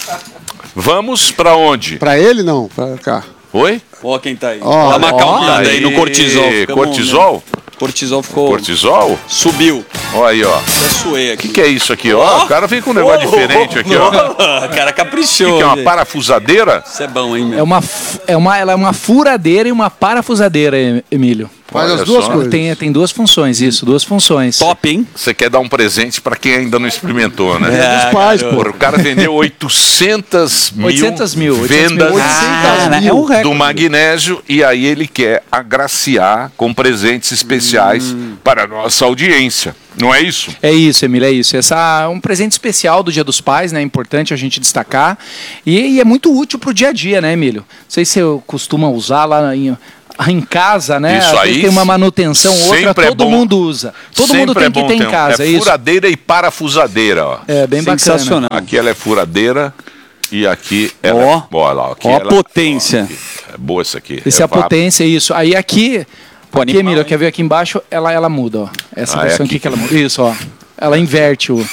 vamos pra onde? Pra ele, não. Pra cá. Oi? Ó quem tá aí. Ó, Dá uma ó, acalmada aí aí. no cortisol. Ficamos, Cortisol? né? Cortisol ficou... Cortisol? Subiu. Olha aí, ó. Até suei O aqui. que, que é isso aqui, ó? O cara vem com um negócio diferente aqui, ó. O Cara, caprichou. que, que é uma gente. parafusadeira? Isso é bom, hein, meu? É uma, f- é uma, ela é uma furadeira e uma parafusadeira, Em- Emílio. Faz Olha as duas só. coisas. Tem, tem duas funções, isso, duas funções. Top, hein? Você quer dar um presente pra quem ainda não experimentou, né? É dos pais, pô. Porra, o cara vendeu oitocentos mil, oitocentos mil, oitocentos mil. vendas oitocentos mil. é um recorde. do magnésio e aí ele quer agraciar com presentes especiais para a nossa audiência. Não é isso? É isso, Emílio, é isso. Essa é um presente especial do Dia dos Pais, né? É importante a gente destacar. E, e é muito útil pro dia a dia, né, Emílio? Não sei se eu costuma usar lá em, em casa, né? Isso Às vezes aí tem uma manutenção, outra sempre é todo bom. mundo usa. Todo Sempre mundo tem é que bom ter em ter um- casa, é é isso. furadeira e parafusadeira, ó. É bem bacana. Sensacional. Aqui ela é furadeira e aqui ela Ó. é... Olha lá, aqui Ó a ela- potência. aqui. É boa essa aqui. Esse é a vapor. potência, isso. Aí aqui, Pô, aqui, animal, Emílio, hein? quer ver aqui embaixo? Ela, ela muda, ó. Essa Ah, é versão aqui aqui que ela muda. Isso, ó. Ela inverte o.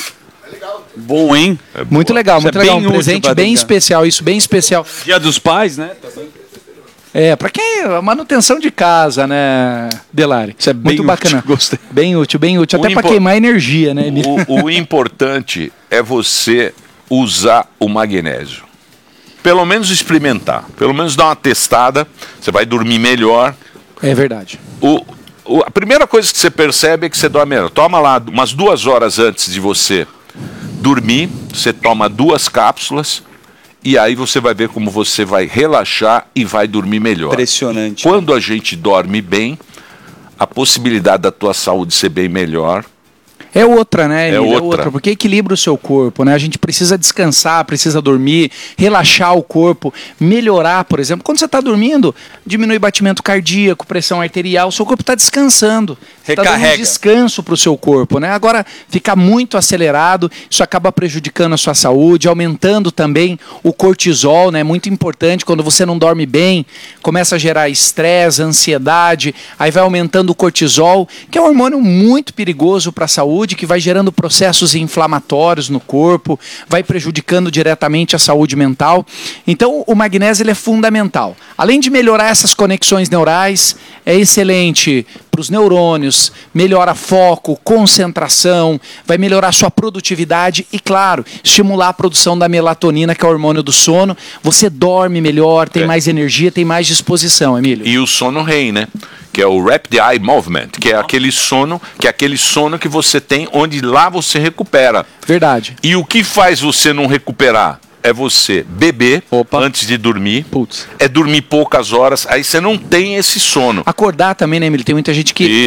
Bom, hein? É Muito boa. legal, Isso muito é legal. bem Um útil presente pra bem brincar. especial, isso, bem especial. Dia dos Pais, né? É, pra quem. A manutenção de casa, né, Delari? Isso é bem muito útil, bacana. gostei. Bem útil, bem útil. O Até pra impo- queimar energia, né, Emílio? O, o importante é você usar o magnésio. Pelo menos experimentar. Pelo menos dar uma testada. Você vai dormir melhor. É verdade. O, o- a primeira coisa que você percebe é que você dorme melhor. Toma lá umas duas horas antes de você dormir. Você toma duas cápsulas. E aí você vai ver como você vai relaxar e vai dormir melhor. Impressionante. Quando a gente dorme bem, a possibilidade da tua saúde ser bem melhor. É outra, né, É Emílio? outra. Porque equilibra o seu corpo, né? A gente precisa descansar, precisa dormir, relaxar o corpo, melhorar, por exemplo. Quando você está dormindo, diminui batimento cardíaco, pressão arterial, o seu corpo está descansando. Está dando um Recarrega. descanso para o seu corpo, né? Agora, ficar muito acelerado, isso acaba prejudicando a sua saúde, aumentando também o cortisol, né? Muito importante, quando você não dorme bem, começa a gerar estresse, ansiedade, aí vai aumentando o cortisol, que é um hormônio muito perigoso para a saúde, que vai gerando processos inflamatórios no corpo, vai prejudicando diretamente a saúde mental. Então, o magnésio ele é fundamental. Além de melhorar essas conexões neurais, é excelente para os neurônios, melhora foco, concentração, vai melhorar sua produtividade e, claro, estimular a produção da melatonina, que é o hormônio do sono. Você dorme melhor, tem É. mais energia, tem mais disposição, Emílio. E o sono R E M, né? Que é o Rapid Eye Movement, que é aquele sono, que é aquele sono que você tem onde lá você recupera. Verdade. E o que faz você não recuperar? É você beber antes de dormir, Putz. é dormir poucas horas, aí você não tem esse sono. Acordar também, né, Emílio? Tem muita gente que Isso.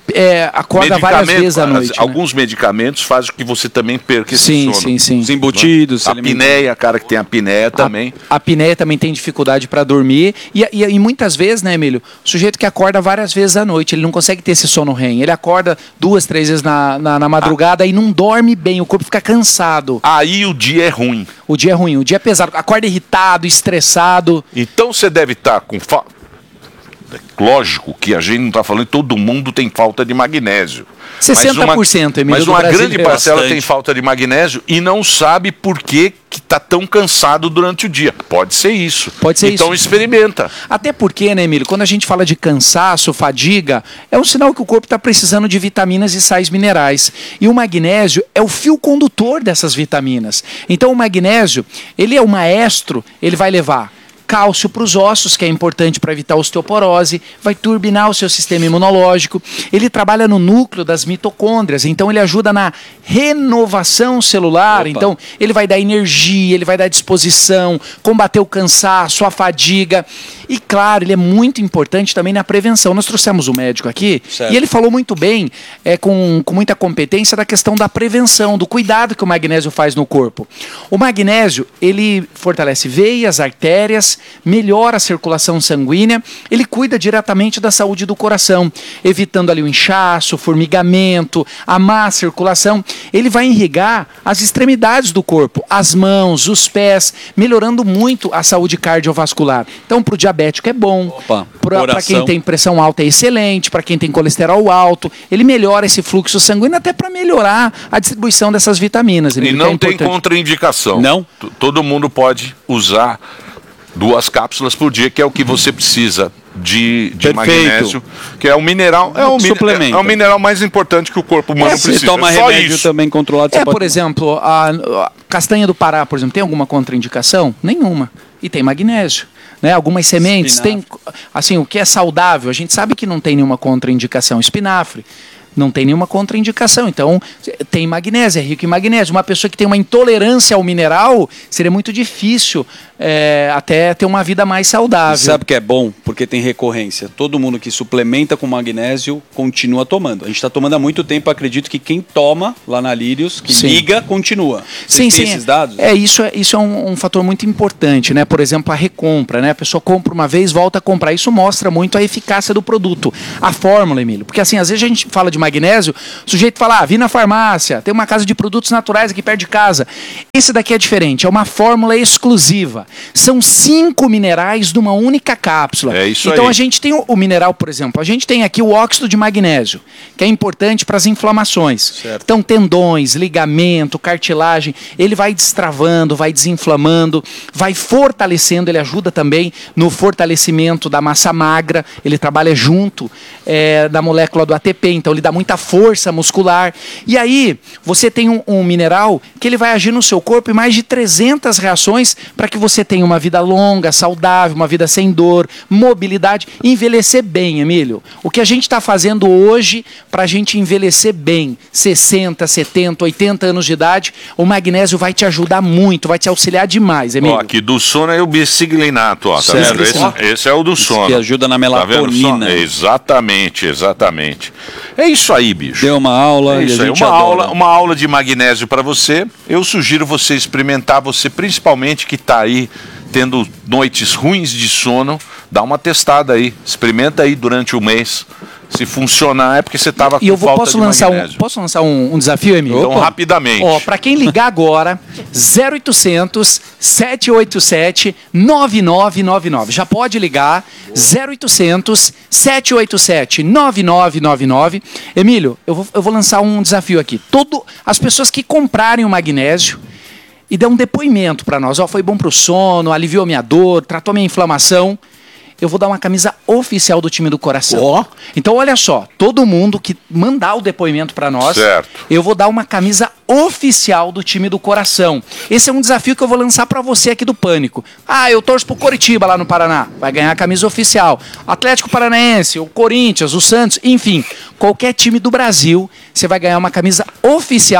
é, acorda várias Medicamento, vezes à noite. Né? Alguns medicamentos fazem com que você também perca esse Sim, sono. sim, sim. Os embutidos. A apneia, cara que tem apneia também. A apneia também tem dificuldade para dormir. E, e, e muitas vezes, né, Emílio? O sujeito que acorda várias vezes à noite, ele não consegue ter esse sono R E M. Ele acorda duas, três vezes na, na, na madrugada ah. e não dorme bem, o corpo fica cansado. Aí o dia é ruim. O dia é ruim, o dia é pesado. Acorda irritado, estressado. Então você deve estar com falta. Lógico que a gente não está falando que todo mundo tem falta de magnésio. sessenta por cento, Emílio, Mas uma, mas uma grande parcela bastante. tem falta de magnésio e não sabe por que está tão cansado durante o dia. Pode ser isso. Pode ser então isso. experimenta. Até porque, né, Emílio, quando a gente fala de cansaço, fadiga, é um sinal que o corpo está precisando de vitaminas e sais minerais. E o magnésio é o fio condutor dessas vitaminas. Então o magnésio, ele é o maestro, ele vai levar cálcio para os ossos, que é importante para evitar osteoporose, vai turbinar o seu sistema imunológico. Ele trabalha no núcleo das mitocôndrias, então ele ajuda na renovação celular. Opa. Então ele vai dar energia, ele vai dar disposição, combater o cansaço, a fadiga. E claro, ele é muito importante também na prevenção. Nós trouxemos o médico aqui certo. E ele falou muito bem, é, com, com muita competência, da questão da prevenção, do cuidado que o magnésio faz no corpo. O magnésio, ele fortalece veias, artérias, melhora a circulação sanguínea, ele cuida diretamente da saúde do coração, evitando ali o inchaço, o formigamento, a má circulação. Ele vai irrigar as extremidades do corpo, as mãos, os pés, melhorando muito a saúde cardiovascular. Então, para o diabético é bom, para quem tem pressão alta é excelente, para quem tem colesterol alto, ele melhora esse fluxo sanguíneo até para melhorar a distribuição dessas vitaminas. E não tem contraindicação. Não? Todo mundo pode usar duas cápsulas por dia, que é o que você precisa de, de magnésio, que é o mineral, é o, suplemento. É o mineral mais importante que o corpo humano é, precisa. Se toma é só remédio isso. também controlado. É, por exemplo, a, a castanha do Pará, por exemplo, tem alguma contraindicação? Nenhuma. E tem magnésio. Né? Algumas sementes têm, assim, o que é saudável, a gente sabe que não tem nenhuma contraindicação. Espinafre. Não tem nenhuma contraindicação. Então, tem magnésio, é rico em magnésio. Uma pessoa que tem uma intolerância ao mineral, seria muito difícil é, até ter uma vida mais saudável. E sabe o que é bom? Porque tem recorrência. Todo mundo que suplementa com magnésio continua tomando. A gente está tomando há muito tempo, acredito que quem toma lá na Lírios, que sim. liga, continua. Vocês sim, têm sim. esses dados? É, isso é, isso é um, um fator muito importante, né? Por exemplo, a recompra, né? A pessoa compra uma vez, volta a comprar. Isso mostra muito a eficácia do produto. A fórmula, Emílio. Porque assim, às vezes a gente fala de magnésio, o sujeito fala, ah, vi na farmácia, tem uma casa de produtos naturais aqui perto de casa. Esse daqui é diferente, é uma fórmula exclusiva. São cinco minerais numa única cápsula. É isso então aí. a gente tem o, o mineral, por exemplo, a gente tem aqui o óxido de magnésio, que é importante para as inflamações. Certo. Então tendões, ligamento, cartilagem, ele vai destravando, vai desinflamando, vai fortalecendo, ele ajuda também no fortalecimento da massa magra, ele trabalha junto é, da molécula do A T P, então ele dá muita força muscular. E aí, você tem um, um mineral que ele vai agir no seu corpo em mais de trezentas reações para que você tenha uma vida longa, saudável, uma vida sem dor, mobilidade, e envelhecer bem, Emílio. O que a gente está fazendo hoje para a gente envelhecer bem, sessenta, setenta, oitenta anos de idade, o magnésio vai te ajudar muito, vai te auxiliar demais, Emílio. Ó, aqui do sono é o biciclinato, ó, tá certo. vendo? Esse, esse é o do sono. Que ajuda na melatonina. Tá vendo? Exatamente, exatamente. É isso aí, bicho. Deu uma aula é e isso a aí, gente uma adora. aula, uma aula de magnésio para você. Eu sugiro você experimentar, você principalmente que está aí tendo noites ruins de sono, dá uma testada aí, experimenta aí durante o mês. Se funcionar é porque você estava com e eu vou, falta posso de lançar magnésio. um, Posso lançar um, um desafio, Emílio? Então, rapidamente. Ó, para quem ligar agora, zero oitocentos, sete oito sete, nove nove nove nove. Já pode ligar, zero oitocentos, sete oito sete, nove nove nove nove. Emílio, eu vou, eu vou lançar um desafio aqui. Todo, as pessoas que comprarem o magnésio e der um depoimento para nós, ó, foi bom pro sono, aliviou minha dor, tratou minha inflamação, eu vou dar uma camisa oficial do time do coração. Ó. Então, olha só, todo mundo que mandar o depoimento para nós, certo. eu vou dar uma camisa oficial do time do coração. Esse é um desafio que eu vou lançar para você aqui do Pânico. Ah, eu torço pro Coritiba lá no Paraná. Vai ganhar a camisa oficial. Atlético Paranaense, o Corinthians, o Santos, enfim, qualquer time do Brasil, você vai ganhar uma camisa oficial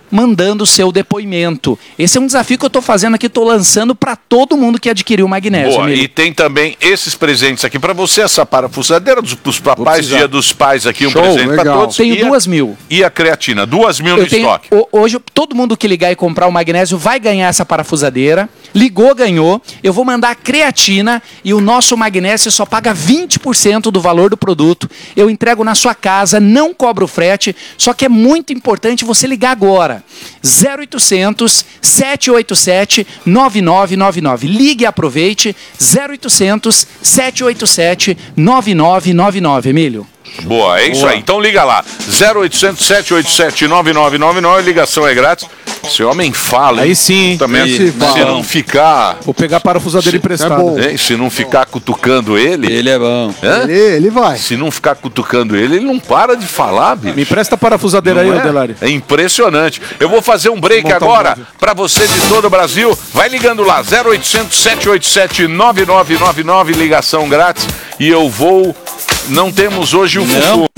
mandando o seu depoimento. Esse é um desafio que eu estou fazendo aqui, estou lançando para todo mundo que adquiriu o magnésio. Boa, Emílio. e tem também esses presentes aqui para você, essa parafusadeira dos pros papais, dia dos pais aqui, um Show, presente para todos. Tenho E a- duas mil. E a creatina, duas mil Eu no tenho- estoque. ho- Hoje, todo mundo que ligar e comprar o magnésio vai ganhar essa parafusadeira. Ligou, ganhou. Eu vou mandar a creatina e o nosso magnésio só paga vinte por cento do valor do produto. Eu entrego na sua casa, não cobro frete, só que é muito importante você ligar agora. zero oitocentos, sete oito sete, nove nove nove nove. Ligue e aproveite. zero oitocentos, sete oito sete, nove nove nove nove. Emílio. Boa, é isso Boa. aí. Então liga lá. zero oitocentos, sete oito sete, nove nove nove nove, ligação é grátis. Esse homem fala. Aí sim. Também, Aí se, fala. se não ficar... Vou pegar a parafusadeira emprestada. Hein, se não ficar cutucando ele... Ele é bom. Hã? Ele, ele vai. Se não ficar cutucando ele, ele não para de falar, bicho. Me presta a parafusadeira Não aí, é? Delari. É impressionante. Eu vou fazer um break Vou montar um agora móvel. para você de todo o Brasil. Vai ligando lá, zero oitocentos, sete oito sete, nove nove nove nove, ligação grátis. E eu vou... Não temos hoje o Fufu.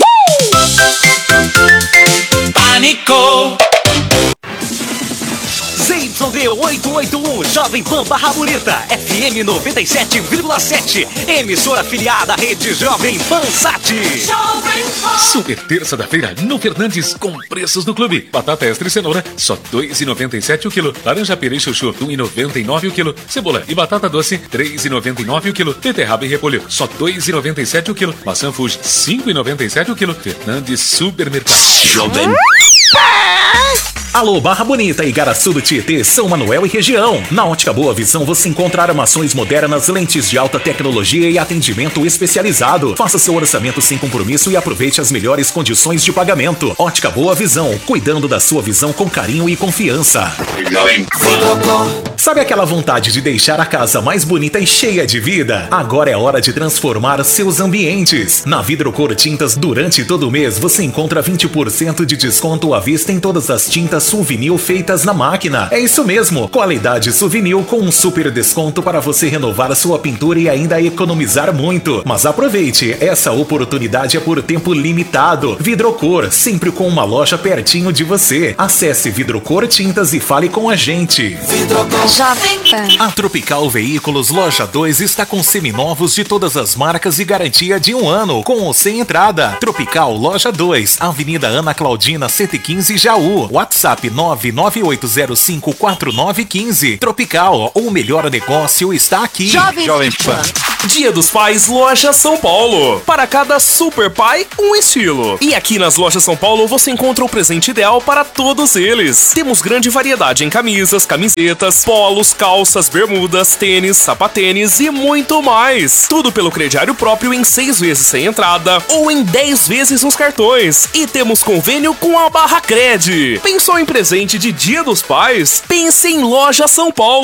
Pânico! Z Y D oitocentos e oitenta e um, Jovem Pan Barra Bonita, F M noventa e sete vírgula sete, emissora afiliada à rede Jovem Pan Sat. Super terça da feira no Fernandes com preços no clube. Batata extra e cenoura, só dois reais e noventa e sete o quilo. Laranja pera e chuchu, um real e noventa e nove o quilo. Cebola e batata doce, três reais e noventa e nove o quilo. Beterraba e repolho, só dois reais e noventa e sete o quilo. Maçã Fuji, cinco reais e noventa e sete o quilo. Fernandes Supermercado. Jovem Alô, Barra Bonita, Igaraçu do Tietê, São Manuel e região. Na Ótica Boa Visão você encontra armações modernas, lentes de alta tecnologia e atendimento especializado. Faça seu orçamento sem compromisso e aproveite as melhores condições de pagamento. Ótica Boa Visão, cuidando da sua visão com carinho e confiança. Sabe aquela vontade de deixar a casa mais bonita e cheia de vida? Agora é hora de transformar seus ambientes. Na Vidrocor Tintas, durante todo o mês, você encontra vinte por cento de desconto à vista em todas as tintas Suvinil feitas na máquina. É isso mesmo, qualidade Suvinil com um super desconto para você renovar a sua pintura e ainda economizar muito. Mas aproveite, essa oportunidade é por tempo limitado. Vidrocor, sempre com uma loja pertinho de você. Acesse Vidrocor Tintas e fale com a gente. Jovem Pan. A Tropical Veículos Loja dois está com seminovos de todas as marcas e garantia de um ano, com ou sem entrada. Tropical Loja dois, Avenida Ana Claudina cento e quinze, Jaú. WhatsApp nove nove oito zero cinco quatro nove um cinco. Tropical, o melhor negócio está aqui. Jovem Pan. Dia dos Pais, Loja São Paulo. Para cada super pai, um estilo. E aqui nas Lojas São Paulo você encontra o presente ideal para todos eles. Temos grande variedade em camisas, camisetas, polos, calças, bermudas, tênis, sapatênis e muito mais. Tudo pelo crediário próprio em seis vezes sem entrada ou em dez vezes nos cartões. E temos convênio com a Barra Cred. Pensou em presente de Dia dos Pais? Pense em Loja São Paulo.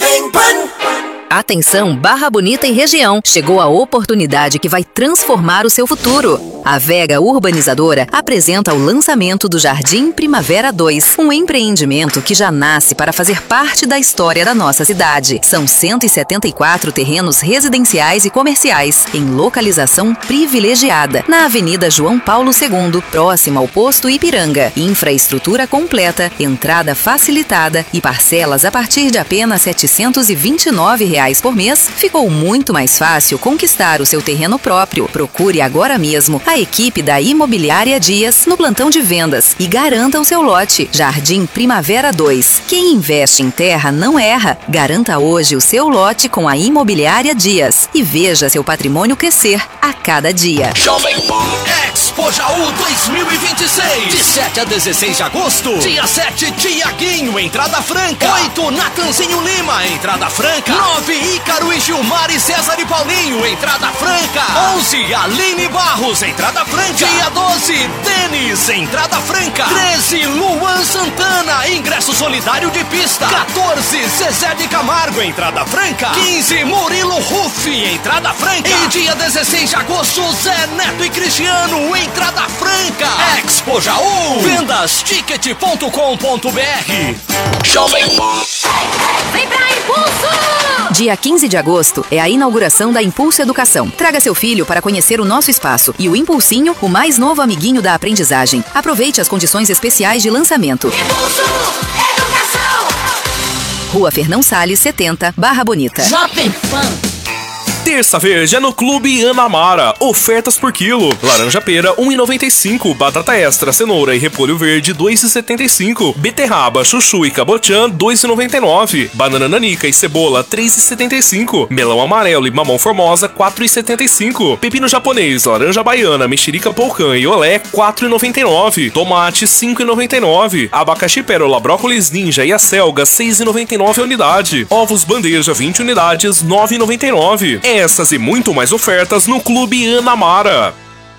Atenção, Barra Bonita e região. Chegou a oportunidade que vai transformar o seu futuro. A Vega Urbanizadora apresenta o lançamento do Jardim Primavera dois, um empreendimento que já nasce para fazer parte da história da nossa cidade. São cento e setenta e quatro terrenos residenciais e comerciais, em localização privilegiada, na Avenida João Paulo segundo, próxima ao posto Ipiranga. Infraestrutura completa, entrada facilitada e parcelas a partir de apenas setecentos e vinte e nove reais por mês. Ficou muito mais fácil conquistar o seu terreno próprio. Procure agora mesmo a equipe da Imobiliária Dias no plantão de vendas e garanta o seu lote. Jardim Primavera dois. Quem investe em terra não erra. Garanta hoje o seu lote com a Imobiliária Dias e veja seu patrimônio crescer a cada dia. Jovem Expo Jaú dois mil e vinte e seis. De sete a dezesseis de agosto. Dia sete, Tiaguinho, entrada franca. oito, Natanzinho Lima, entrada franca. nove, Ícaro e Gilmar e César e Paulinho, entrada franca. onze, Aline Barros, entrada franca. Dia doze, Denis, entrada franca. treze, Luan Santana, ingresso solidário de pista. quatorze, Zezé de Camargo, entrada franca. quinze, Murilo Ruff, entrada franca. E dia dezesseis de agosto, Zé Neto e Cristiano, entrada franca. Expo Jaú. Vendas ticket ponto com ponto br. Jovem Vem pra Impulso! Dia quinze de agosto é a inauguração da Impulso Educação. Traga seu filho para conhecer o nosso espaço e o Impulsinho, o mais novo amiguinho da aprendizagem. Aproveite as condições especiais de lançamento. Impulso Educação! Rua Fernão Salles, setenta, Barra Bonita. Jovem Pan. Terça verde é no Clube Anamara. Ofertas por quilo. Laranja pera, um real e noventa e cinco centavos. Batata extra, cenoura e repolho verde, dois reais e setenta e cinco centavos. Beterraba, chuchu e cabotiã, dois reais e noventa e nove centavos. Banana nanica e cebola, três reais e setenta e cinco centavos. Melão amarelo e mamão formosa, quatro reais e setenta e cinco centavos. Pepino japonês, laranja baiana, mexerica polcã e olé, quatro reais e noventa e nove centavos. Tomate, cinco reais e noventa e nove centavos. Abacaxi pérola, brócolis ninja e acelga, seis reais e noventa e nove centavos a unidade. Ovos bandeja, vinte unidades, nove reais e noventa e nove centavos. Essas e muito mais ofertas no Clube Anamara.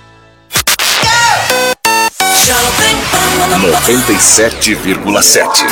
noventa e sete vírgula sete.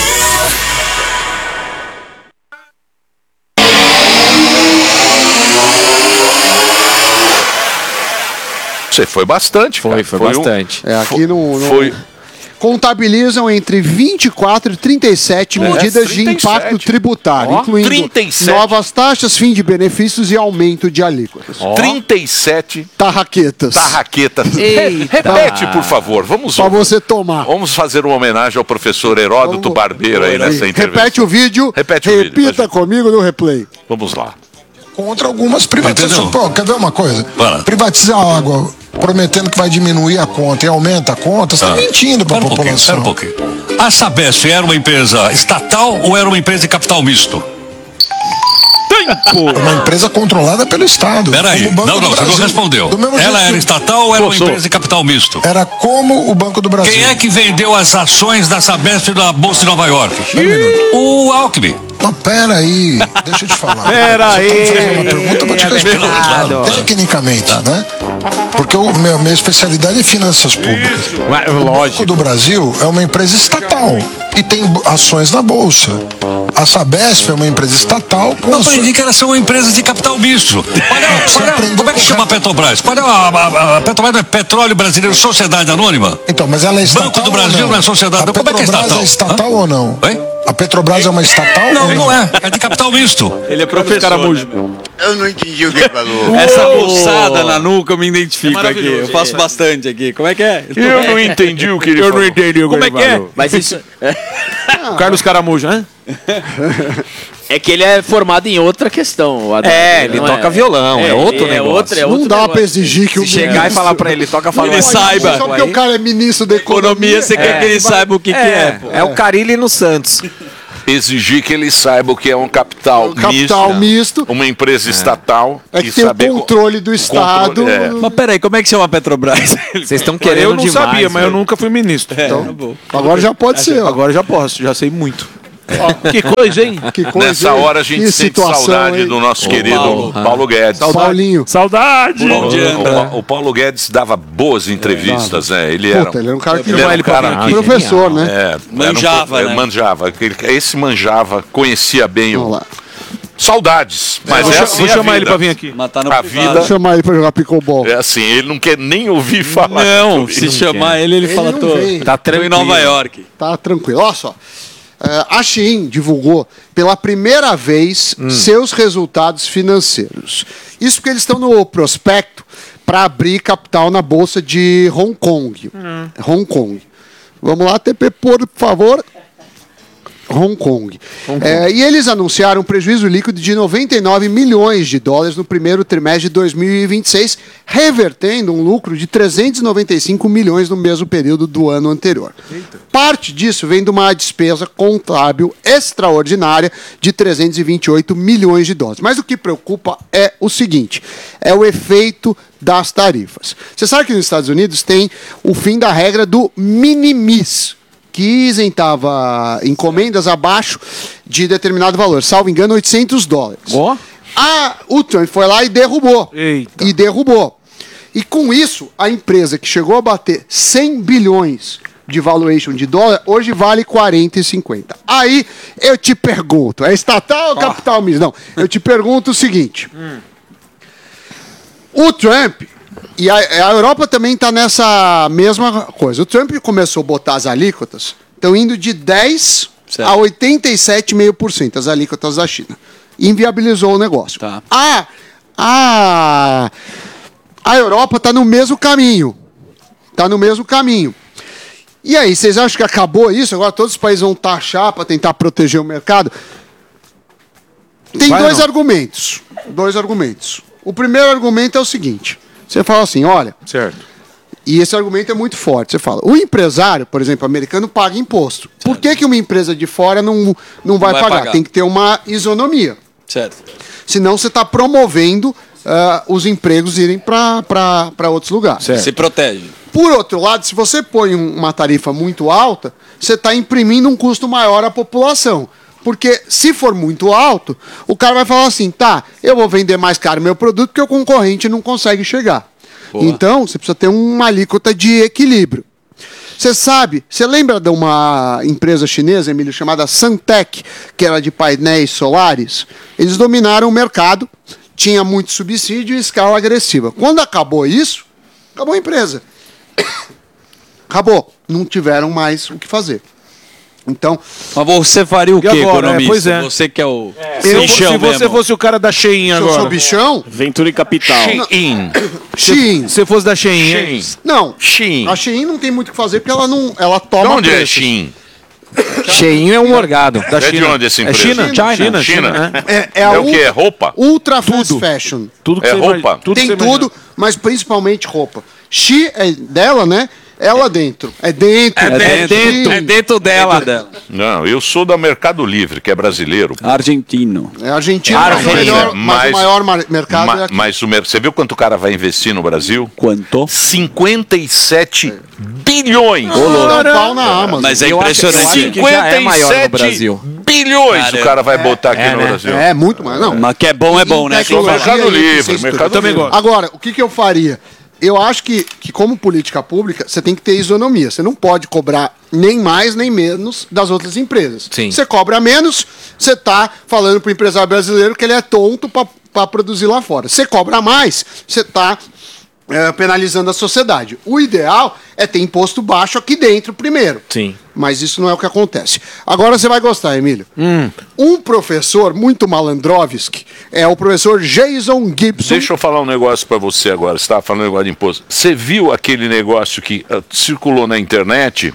Você foi bastante, Foi, cara. foi, um- bastante. É, aqui no, no- Foi. contabilizam entre vinte e quatro e trinta e sete É, medidas de trinta e impacto sete. tributário, Ó, incluindo trinta e sete. novas taxas, fim de benefícios e aumento de alíquotas. trinta e sete Tarraquetas. tarraquetas. Eita. Repete, por favor. Vamos, Pra você tomar. vamos fazer uma homenagem ao professor Heródoto Barbeiro aí nessa entrevista. Repete o vídeo. Repete o vídeo. Repita comigo no replay. Vamos lá. Contra algumas privatizações. Pô, quer ver uma coisa? Privatizar a água, prometendo que vai diminuir a conta e aumenta a conta, você tá mentindo pra Pera um pouquinho, população. pera um pouquinho. A Sabesp era uma empresa estatal ou era uma empresa de capital misto? É uma empresa controlada pelo Estado. Peraí, como o Banco não, do não, você não Brasil. respondeu. Do mesmo Ela jeito era que- estatal ou era uma Sou, sou. empresa de capital misto? Era como o Banco do Brasil. Quem é que vendeu as ações da Sabesp na Bolsa de Nova York? O Alckmin. Não, pera aí, deixa eu te falar. Pera Você aí. tá me fazendo uma pergunta, eu vou te É responder. claro. Tecnicamente, né? Porque a minha, minha especialidade é finanças públicas. O Banco do Brasil é uma empresa estatal e tem bo- ações na Bolsa. A Sabesp é uma empresa estatal com Eu ações... aprendi que elas são uma empresa de capital misto. Olha, olha, como é que chama a Petrobras? Olha, a, a, a Petrobras não é Petróleo Brasileiro Sociedade Anônima? Então, mas ela é estatal Banco do ou Brasil não? não é sociedade. A Como é que é Petrobras estatal? é estatal Hã? ou não? Oi? A Petrobras é uma estatal? Não, ou não é. É de capital misto. Ele é professor. Caramujo. Eu não entendi o que ele falou. Essa buçada na nuca eu me identifico É aqui. maravilhoso. Eu faço bastante aqui. Como é que é? Eu não entendi o que ele Eu falou. não entendi o que Como é ele que é? falou. Mas isso. O Carlos Caramujo, né? É que ele é formado em outra questão. o Haddad, É, ele não toca violão, é outro é negócio. Outro, é Não outro dá negócio. pra exigir que o Se chegar e falar pra ele, toca falando. Ele saiba. Só porque o cara é ministro da economia. Economia, você quer que ele saiba o que, que é, pô. É o Carilli no Santos. Exigir que ele saiba o que é um capital, Capital misto. uma empresa estatal. É que e tem o saber co- controle do Estado. controle, é. Mas peraí, como é que chama a Petrobras? Vocês estão querendo Eu não demais. sabia, mas eu velho. nunca fui ministro. Então, agora já pode ser. ó. Agora já posso, já sei muito. Que coisa, hein? Que coisa, Nessa hein? hora a gente Que sente situação, saudade hein? do nosso Ô, querido Paulo. Paulo, Guedes. Paulinho. Saudade! Por onde O, anda? Pa- o Paulo Guedes dava boas entrevistas, né? Ele era, Puta, ele era um cara que ele era um cara pra que, professor, né? é, Manjava, era um, né? manjava. Aquele- Esse manjava, conhecia bem Vamos o. lá. Saudades, mas Vou é cha- assim vou a chamar ele vida. pra vir aqui. Matar no A privado. vida- Vou chamar ele pra jogar pickleball. É assim, ele não quer nem ouvir falar. Não, sobre se isso. chamar ele, ele, Ele fala não todo. vem. Tá Tô em tranquilo. Nova York. Tá tranquilo. Olha só. Eh, a Shein divulgou pela primeira vez seus resultados financeiros. Isso porque eles estão no prospecto para abrir capital na bolsa de Hong Kong. Hong Kong. Vamos lá, T P, por favor. Hong Kong. É, e eles anunciaram um prejuízo líquido de noventa e nove milhões de dólares no primeiro trimestre de dois mil e vinte e seis, revertendo um lucro de trezentos e noventa e cinco milhões no mesmo período do ano anterior. Parte disso vem de uma despesa contábil extraordinária de trezentos e vinte e oito milhões de dólares. Mas o que preocupa é o seguinte, é o efeito das tarifas. Você sabe que nos Estados Unidos tem o fim da regra do minimis, que isentava encomendas abaixo de determinado valor, salvo engano, oitocentos dólares. Ó. A, o Trump foi lá e derrubou. Eita. E derrubou. E com isso, a empresa que chegou a bater cem bilhões de valuation de dólar, hoje vale quarenta e cinquenta. Aí eu te pergunto, é estatal ou capital misto? Não, eu te pergunto o seguinte. O Trump... E a, a Europa também está nessa mesma coisa. O Trump começou a botar as alíquotas, estão indo de dez por cento a oitenta e sete vírgula cinco por cento as alíquotas da China. inviabilizou o negócio. Tá. A, a, a Europa está no mesmo caminho. Está no mesmo caminho. E aí, vocês acham que acabou isso? Agora todos os países vão taxar para tentar proteger o mercado? Tem Vai dois não. argumentos. Dois argumentos. O primeiro argumento é o seguinte. Você fala assim, olha... Certo. E esse argumento é muito forte. Você fala, o empresário, por exemplo, americano, paga imposto. Certo. Por que, que uma empresa de fora não, não vai, vai pagar? pagar? Tem que ter uma isonomia. Certo. Senão você está promovendo uh, os empregos irem para outros lugares. Certo. Se protege. Por outro lado, se você põe um- uma tarifa muito alta, você está imprimindo um custo maior à população. Porque se for muito alto, o cara vai falar assim, tá, eu vou vender mais caro meu produto porque o concorrente não consegue chegar. Boa. Então, você precisa ter uma alíquota de equilíbrio. Você sabe, você lembra de uma empresa chinesa, Emílio, chamada Suntec, que era de painéis solares? Eles dominaram o mercado, tinha muito subsídio e escala agressiva. Quando acabou isso, acabou a empresa. Acabou. Não tiveram mais o que fazer. Então... Mas você faria o E quê, agora? economista? É, pois é. Você que é o Se, eu, bichão se você mesmo. fosse o cara da Shein Se eu agora. sou bichão? Ventura e Capital. Shein. Shein. Se você fosse da Shein, hein? Não. Shein. A Shein não tem muito o que fazer porque ela não, ela De toma onde é preço. Shein? Cheinho é um morgado. Da É de China. onde essa É empresa? China? China. China, China. China, É, é, É a o que? É roupa? Ultra fast fashion. Tudo que É você roupa? imagina- tudo que Tem você tudo, imagina. mas principalmente roupa. She é dela, né? Ela dentro. É dentro. É dentro, Shein. é dentro dela. dela. Não, eu sou da Mercado Livre, que é brasileiro. Argentino. É Argentina, mas, o, Argentina, melhor, mas mas- o maior mar- mercado Ma- é aqui. mas o mer- você viu quanto o cara vai investir no Brasil? Quanto? cinquenta e sete bilhões. Dá um pau na Amazon. Mas é Eu acho- eu impressionante. acho que já é maior no Brasil. bilhões Cara, o cara vai botar aqui é, no né? Brasil. É, muito mais. Não. Mas que é bom, é bom, né? Em tecnologia, Mercado aí, Livre, vocês Mercado estudam. Livre. Agora, o que, que eu faria? Eu acho que, que, como política pública, você tem que ter isonomia. Você não pode cobrar nem mais nem menos das outras empresas. Sim. Você cobra menos, você está falando para o empresário brasileiro que ele é tonto para produzir lá fora. Você cobra mais, você está penalizando a sociedade. O ideal é ter imposto baixo aqui dentro primeiro. Sim. Mas isso não é o que acontece. Agora você vai gostar, Emílio. Hum. Um professor muito malandrovski é o professor Jason Gibson. Deixa eu falar um negócio pra você agora. Você estava falando um negócio de imposto. Você viu aquele negócio que uh, circulou na internet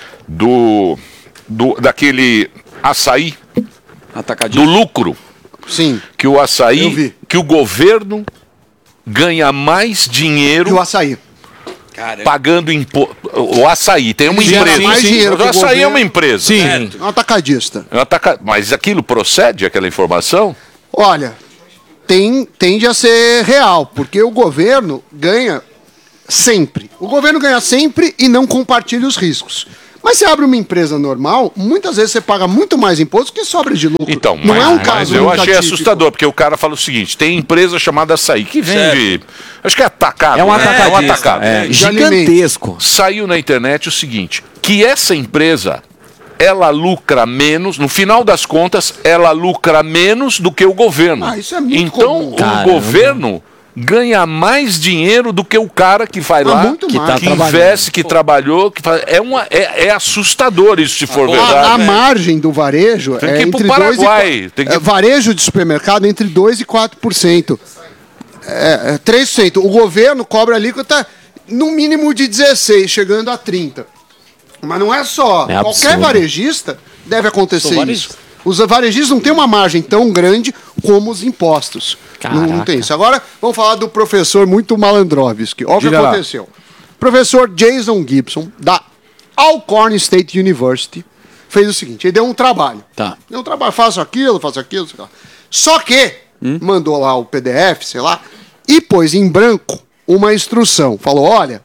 do, do daquele açaí Atacadinho. do lucro? Sim. Que o Eu açaí, vi. que o governo ganha mais dinheiro E o açaí. Cara, pagando imposto. O açaí tem uma Ele gera empresa. mais dinheiro o que o açaí é governo. uma empresa. Sim. É um atacadista. É um ataca- Mas aquilo procede, aquela informação? Olha, tem, tende a ser real, porque o governo ganha sempre. O governo ganha sempre e não compartilha os riscos. Mas você abre uma empresa normal, muitas vezes você paga muito mais imposto que sobra de lucro. Então, não mas, é um mas caso eu muito achei atípico. assustador, porque o cara fala o seguinte: tem empresa chamada açaí que vende. Acho que é atacado. É um né? atacadista. É um atacado. É, De gigantesco. Saiu na internet o seguinte: que essa empresa ela lucra menos, no final das contas, ela lucra menos do que o governo. Ah, isso é muito então, comum. o Caramba. governo ganha mais dinheiro do que o cara que vai Ah, lá, muito que, mais. que Tá investe, que trabalhou, que faz, é, uma, é, é assustador isso, se for A, verdade. a margem do varejo Tem é que ir pro entre dois e Paraguai, quatro- tem que- é, varejo de supermercado entre dois e quatro por cento. É, é três por cento. O governo cobra alíquota no mínimo de dezesseis, chegando a trinta. Mas não é só. É Qualquer absurdo. varejista deve acontecer Sou isso. varejista. Os varejistas não têm uma margem tão grande como os impostos. Não, não tem isso. Agora, vamos falar do professor muito malandrovski. Olha o que Diga lá. aconteceu. Professor Jason Gibson, da Alcorn State University, fez o seguinte: ele deu um trabalho. Tá. Deu um trabalho, faço aquilo, faço aquilo, sei lá. Só que mandou lá o P D F, sei lá, e pôs em branco uma instrução. Falou: olha,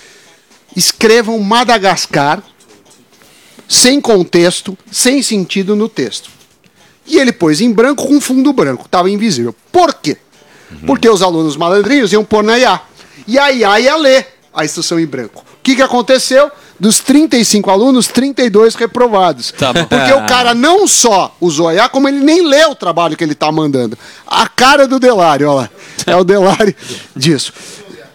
escrevam Madagascar sem contexto, sem sentido no texto. E ele pôs em branco com fundo branco, estava invisível. Por quê? Porque os alunos malandrinhos iam pôr na I A. E a I A ia ler a instrução em branco. O que, que aconteceu? Dos trinta e cinco alunos, trinta e dois reprovados. Tá bom. Porque o cara não só usou a I A, como ele nem leu o trabalho que ele está mandando. A cara do Delário, olha lá. É o Delário disso.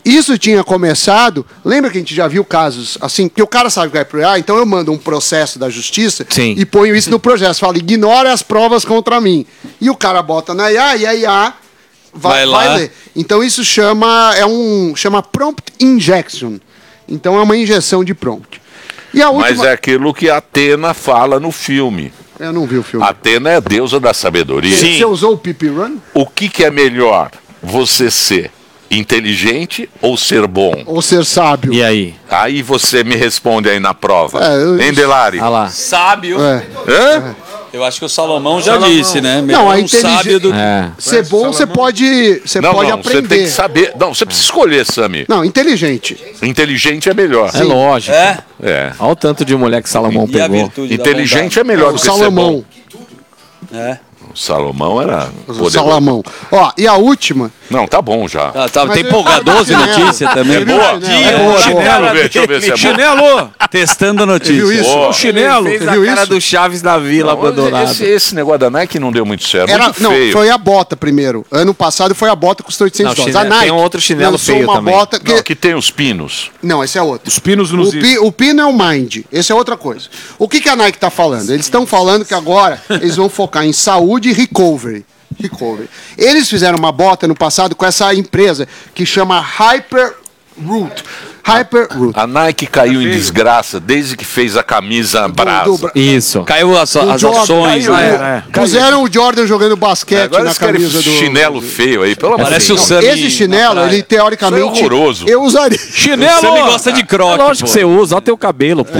Isso tinha começado, lembra que a gente já viu casos assim, que o cara sabe que vai pro I A, então eu mando um processo da justiça Sim. e ponho isso no processo, falo, ignora as provas contra mim. E o cara bota na I A e a I A vai, Vai lá. vai ler. Então isso chama, é um, chama prompt injection. Então é uma injeção de prompt. E a última... Mas é aquilo que a Atena fala no filme. Eu não vi o filme. Atena é a deusa da sabedoria. Você usou o P P Run? O que, que é melhor? Você ser inteligente ou ser bom? Ou ser sábio? E aí? Aí você me responde aí na prova. É, eu- Hein, Delari? Ah lá. Sábio. É. Hã? Eu acho que o Salomão já Salomão. disse, né? Melhor Não, a um inteligência... sábio do que... É. Ser bom, você pode, você não, pode não, aprender. você tem que saber. Não, você precisa escolher, Sami. Não, inteligente. Inteligente é melhor. É lógico. É? É. Olha o tanto de mulher que Salomão E a pegou. virtude da Inteligente é bondade? melhor O do que ser Salomão. bom. É. O Salomão era O poderoso. Salamão. Ó, e a última... Não, tá bom já. Ah, tá, Mas tem eu- Polga doze Ah, notícia também. É boa. É boa, é boa. Chinelo, deixa eu ver se é bom. Chinelo! Testando a notícia. Viu isso? Boa. O chinelo! Fez Você a viu cara isso? do Chaves na vila Não, abandonado. esse, esse negócio da Nike não deu muito certo. Era, muito não, feio. foi a bota primeiro. Ano passado foi a bota que custou oitocentos Não, dólares. A chinelo- Nike tem um outro chinelo lançou feio uma também. bota que... Não, que tem os pinos. Não, esse é outro. Os pinos O, nos pi, o pino é o Mind. Esse é outra coisa. O que, que a Nike está falando? Eles estão falando que agora eles vão focar em saúde e recovery. Recovery. Eles fizeram uma bota no passado com essa empresa que chama Hyperroot. Hyperroot. A Nike caiu em desgraça desde que fez a camisa brasa. Isso. Caiu as, O as Jordan- ações, caiu, né? é. Puseram o Jordan jogando basquete Agora na eles querem camisa do... chinelo feio aí, pelo amor de Parece Deus. o Sammy Esse chinelo, na praia. ele teoricamente... Isso é horroroso. Eu usaria. Chinelo! Você me gosta de croque, Lógico pô. que você usa, olha o teu cabelo, pô.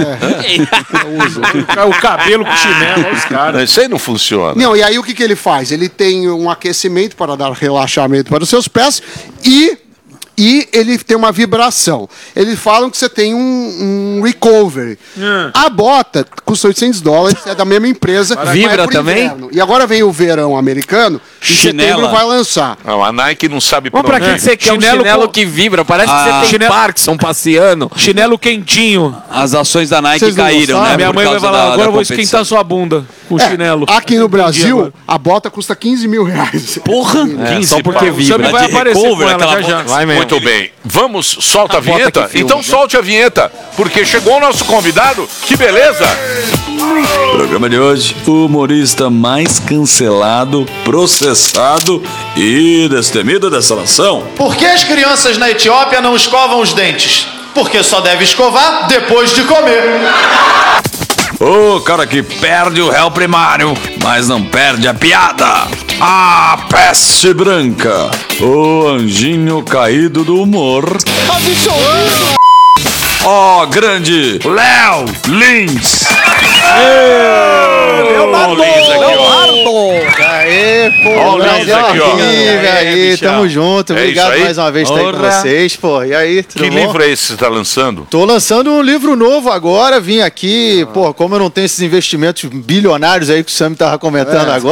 O cabelo com chinelo, olha os caras. Não, isso aí não funciona. Não, e aí o que, que ele faz? Ele tem um aquecimento para dar relaxamento para os seus pés e, e ele tem uma vibração. Eles falam que você tem um, um recovery. Hum. A bota custa oitocentos dólares, é da mesma empresa. mas Vibra é pro também? inverno. E agora vem o verão americano, em Chinela. setembro vai lançar. Não, a Nike não sabe Mas pra que onde. que você quer um Chinelo chinelo com- que vibra? Parece Ah. que você tem Chinelo- Parkinson passeando. Chinelo quentinho. As ações da Nike Vocês não caíram, gostaram? né? Minha por mãe vai causa falar, da- agora da eu vou competição. esquentar sua bunda com chinelo. Aqui no Brasil, agora. a bota custa quinze mil reais. Porra! É, só porque O Sammy vibra. vai De aparecer com recovery, ela já aquela já. bota- Vai mesmo. Muito bem. Vamos, solta a, bota vinheta? que filma, Então né? solte a vinheta, porque chegou o nosso convidado. Que beleza! Programa de hoje, o humorista mais cancelado, processado e destemido dessa nação. Por que as crianças na Etiópia não escovam os dentes? Porque só deve escovar depois de comer. O cara que perde o réu primário, mas não perde a piada. A peste branca, o anjinho caído do humor. Ó, grande Léo Lins. Leonardo! Aê, pô, Ó o Brasil Lins aqui, ó. horrível aí, bichão. tamo junto. É Obrigado isso aí? mais uma vez por estar aí com Ora. vocês, pô. E aí, tudo Que bom? livro é esse que você está lançando? Tô lançando um livro novo agora, vim aqui, pô, como eu não tenho esses investimentos bilionários aí que o Sam tava comentando É. agora.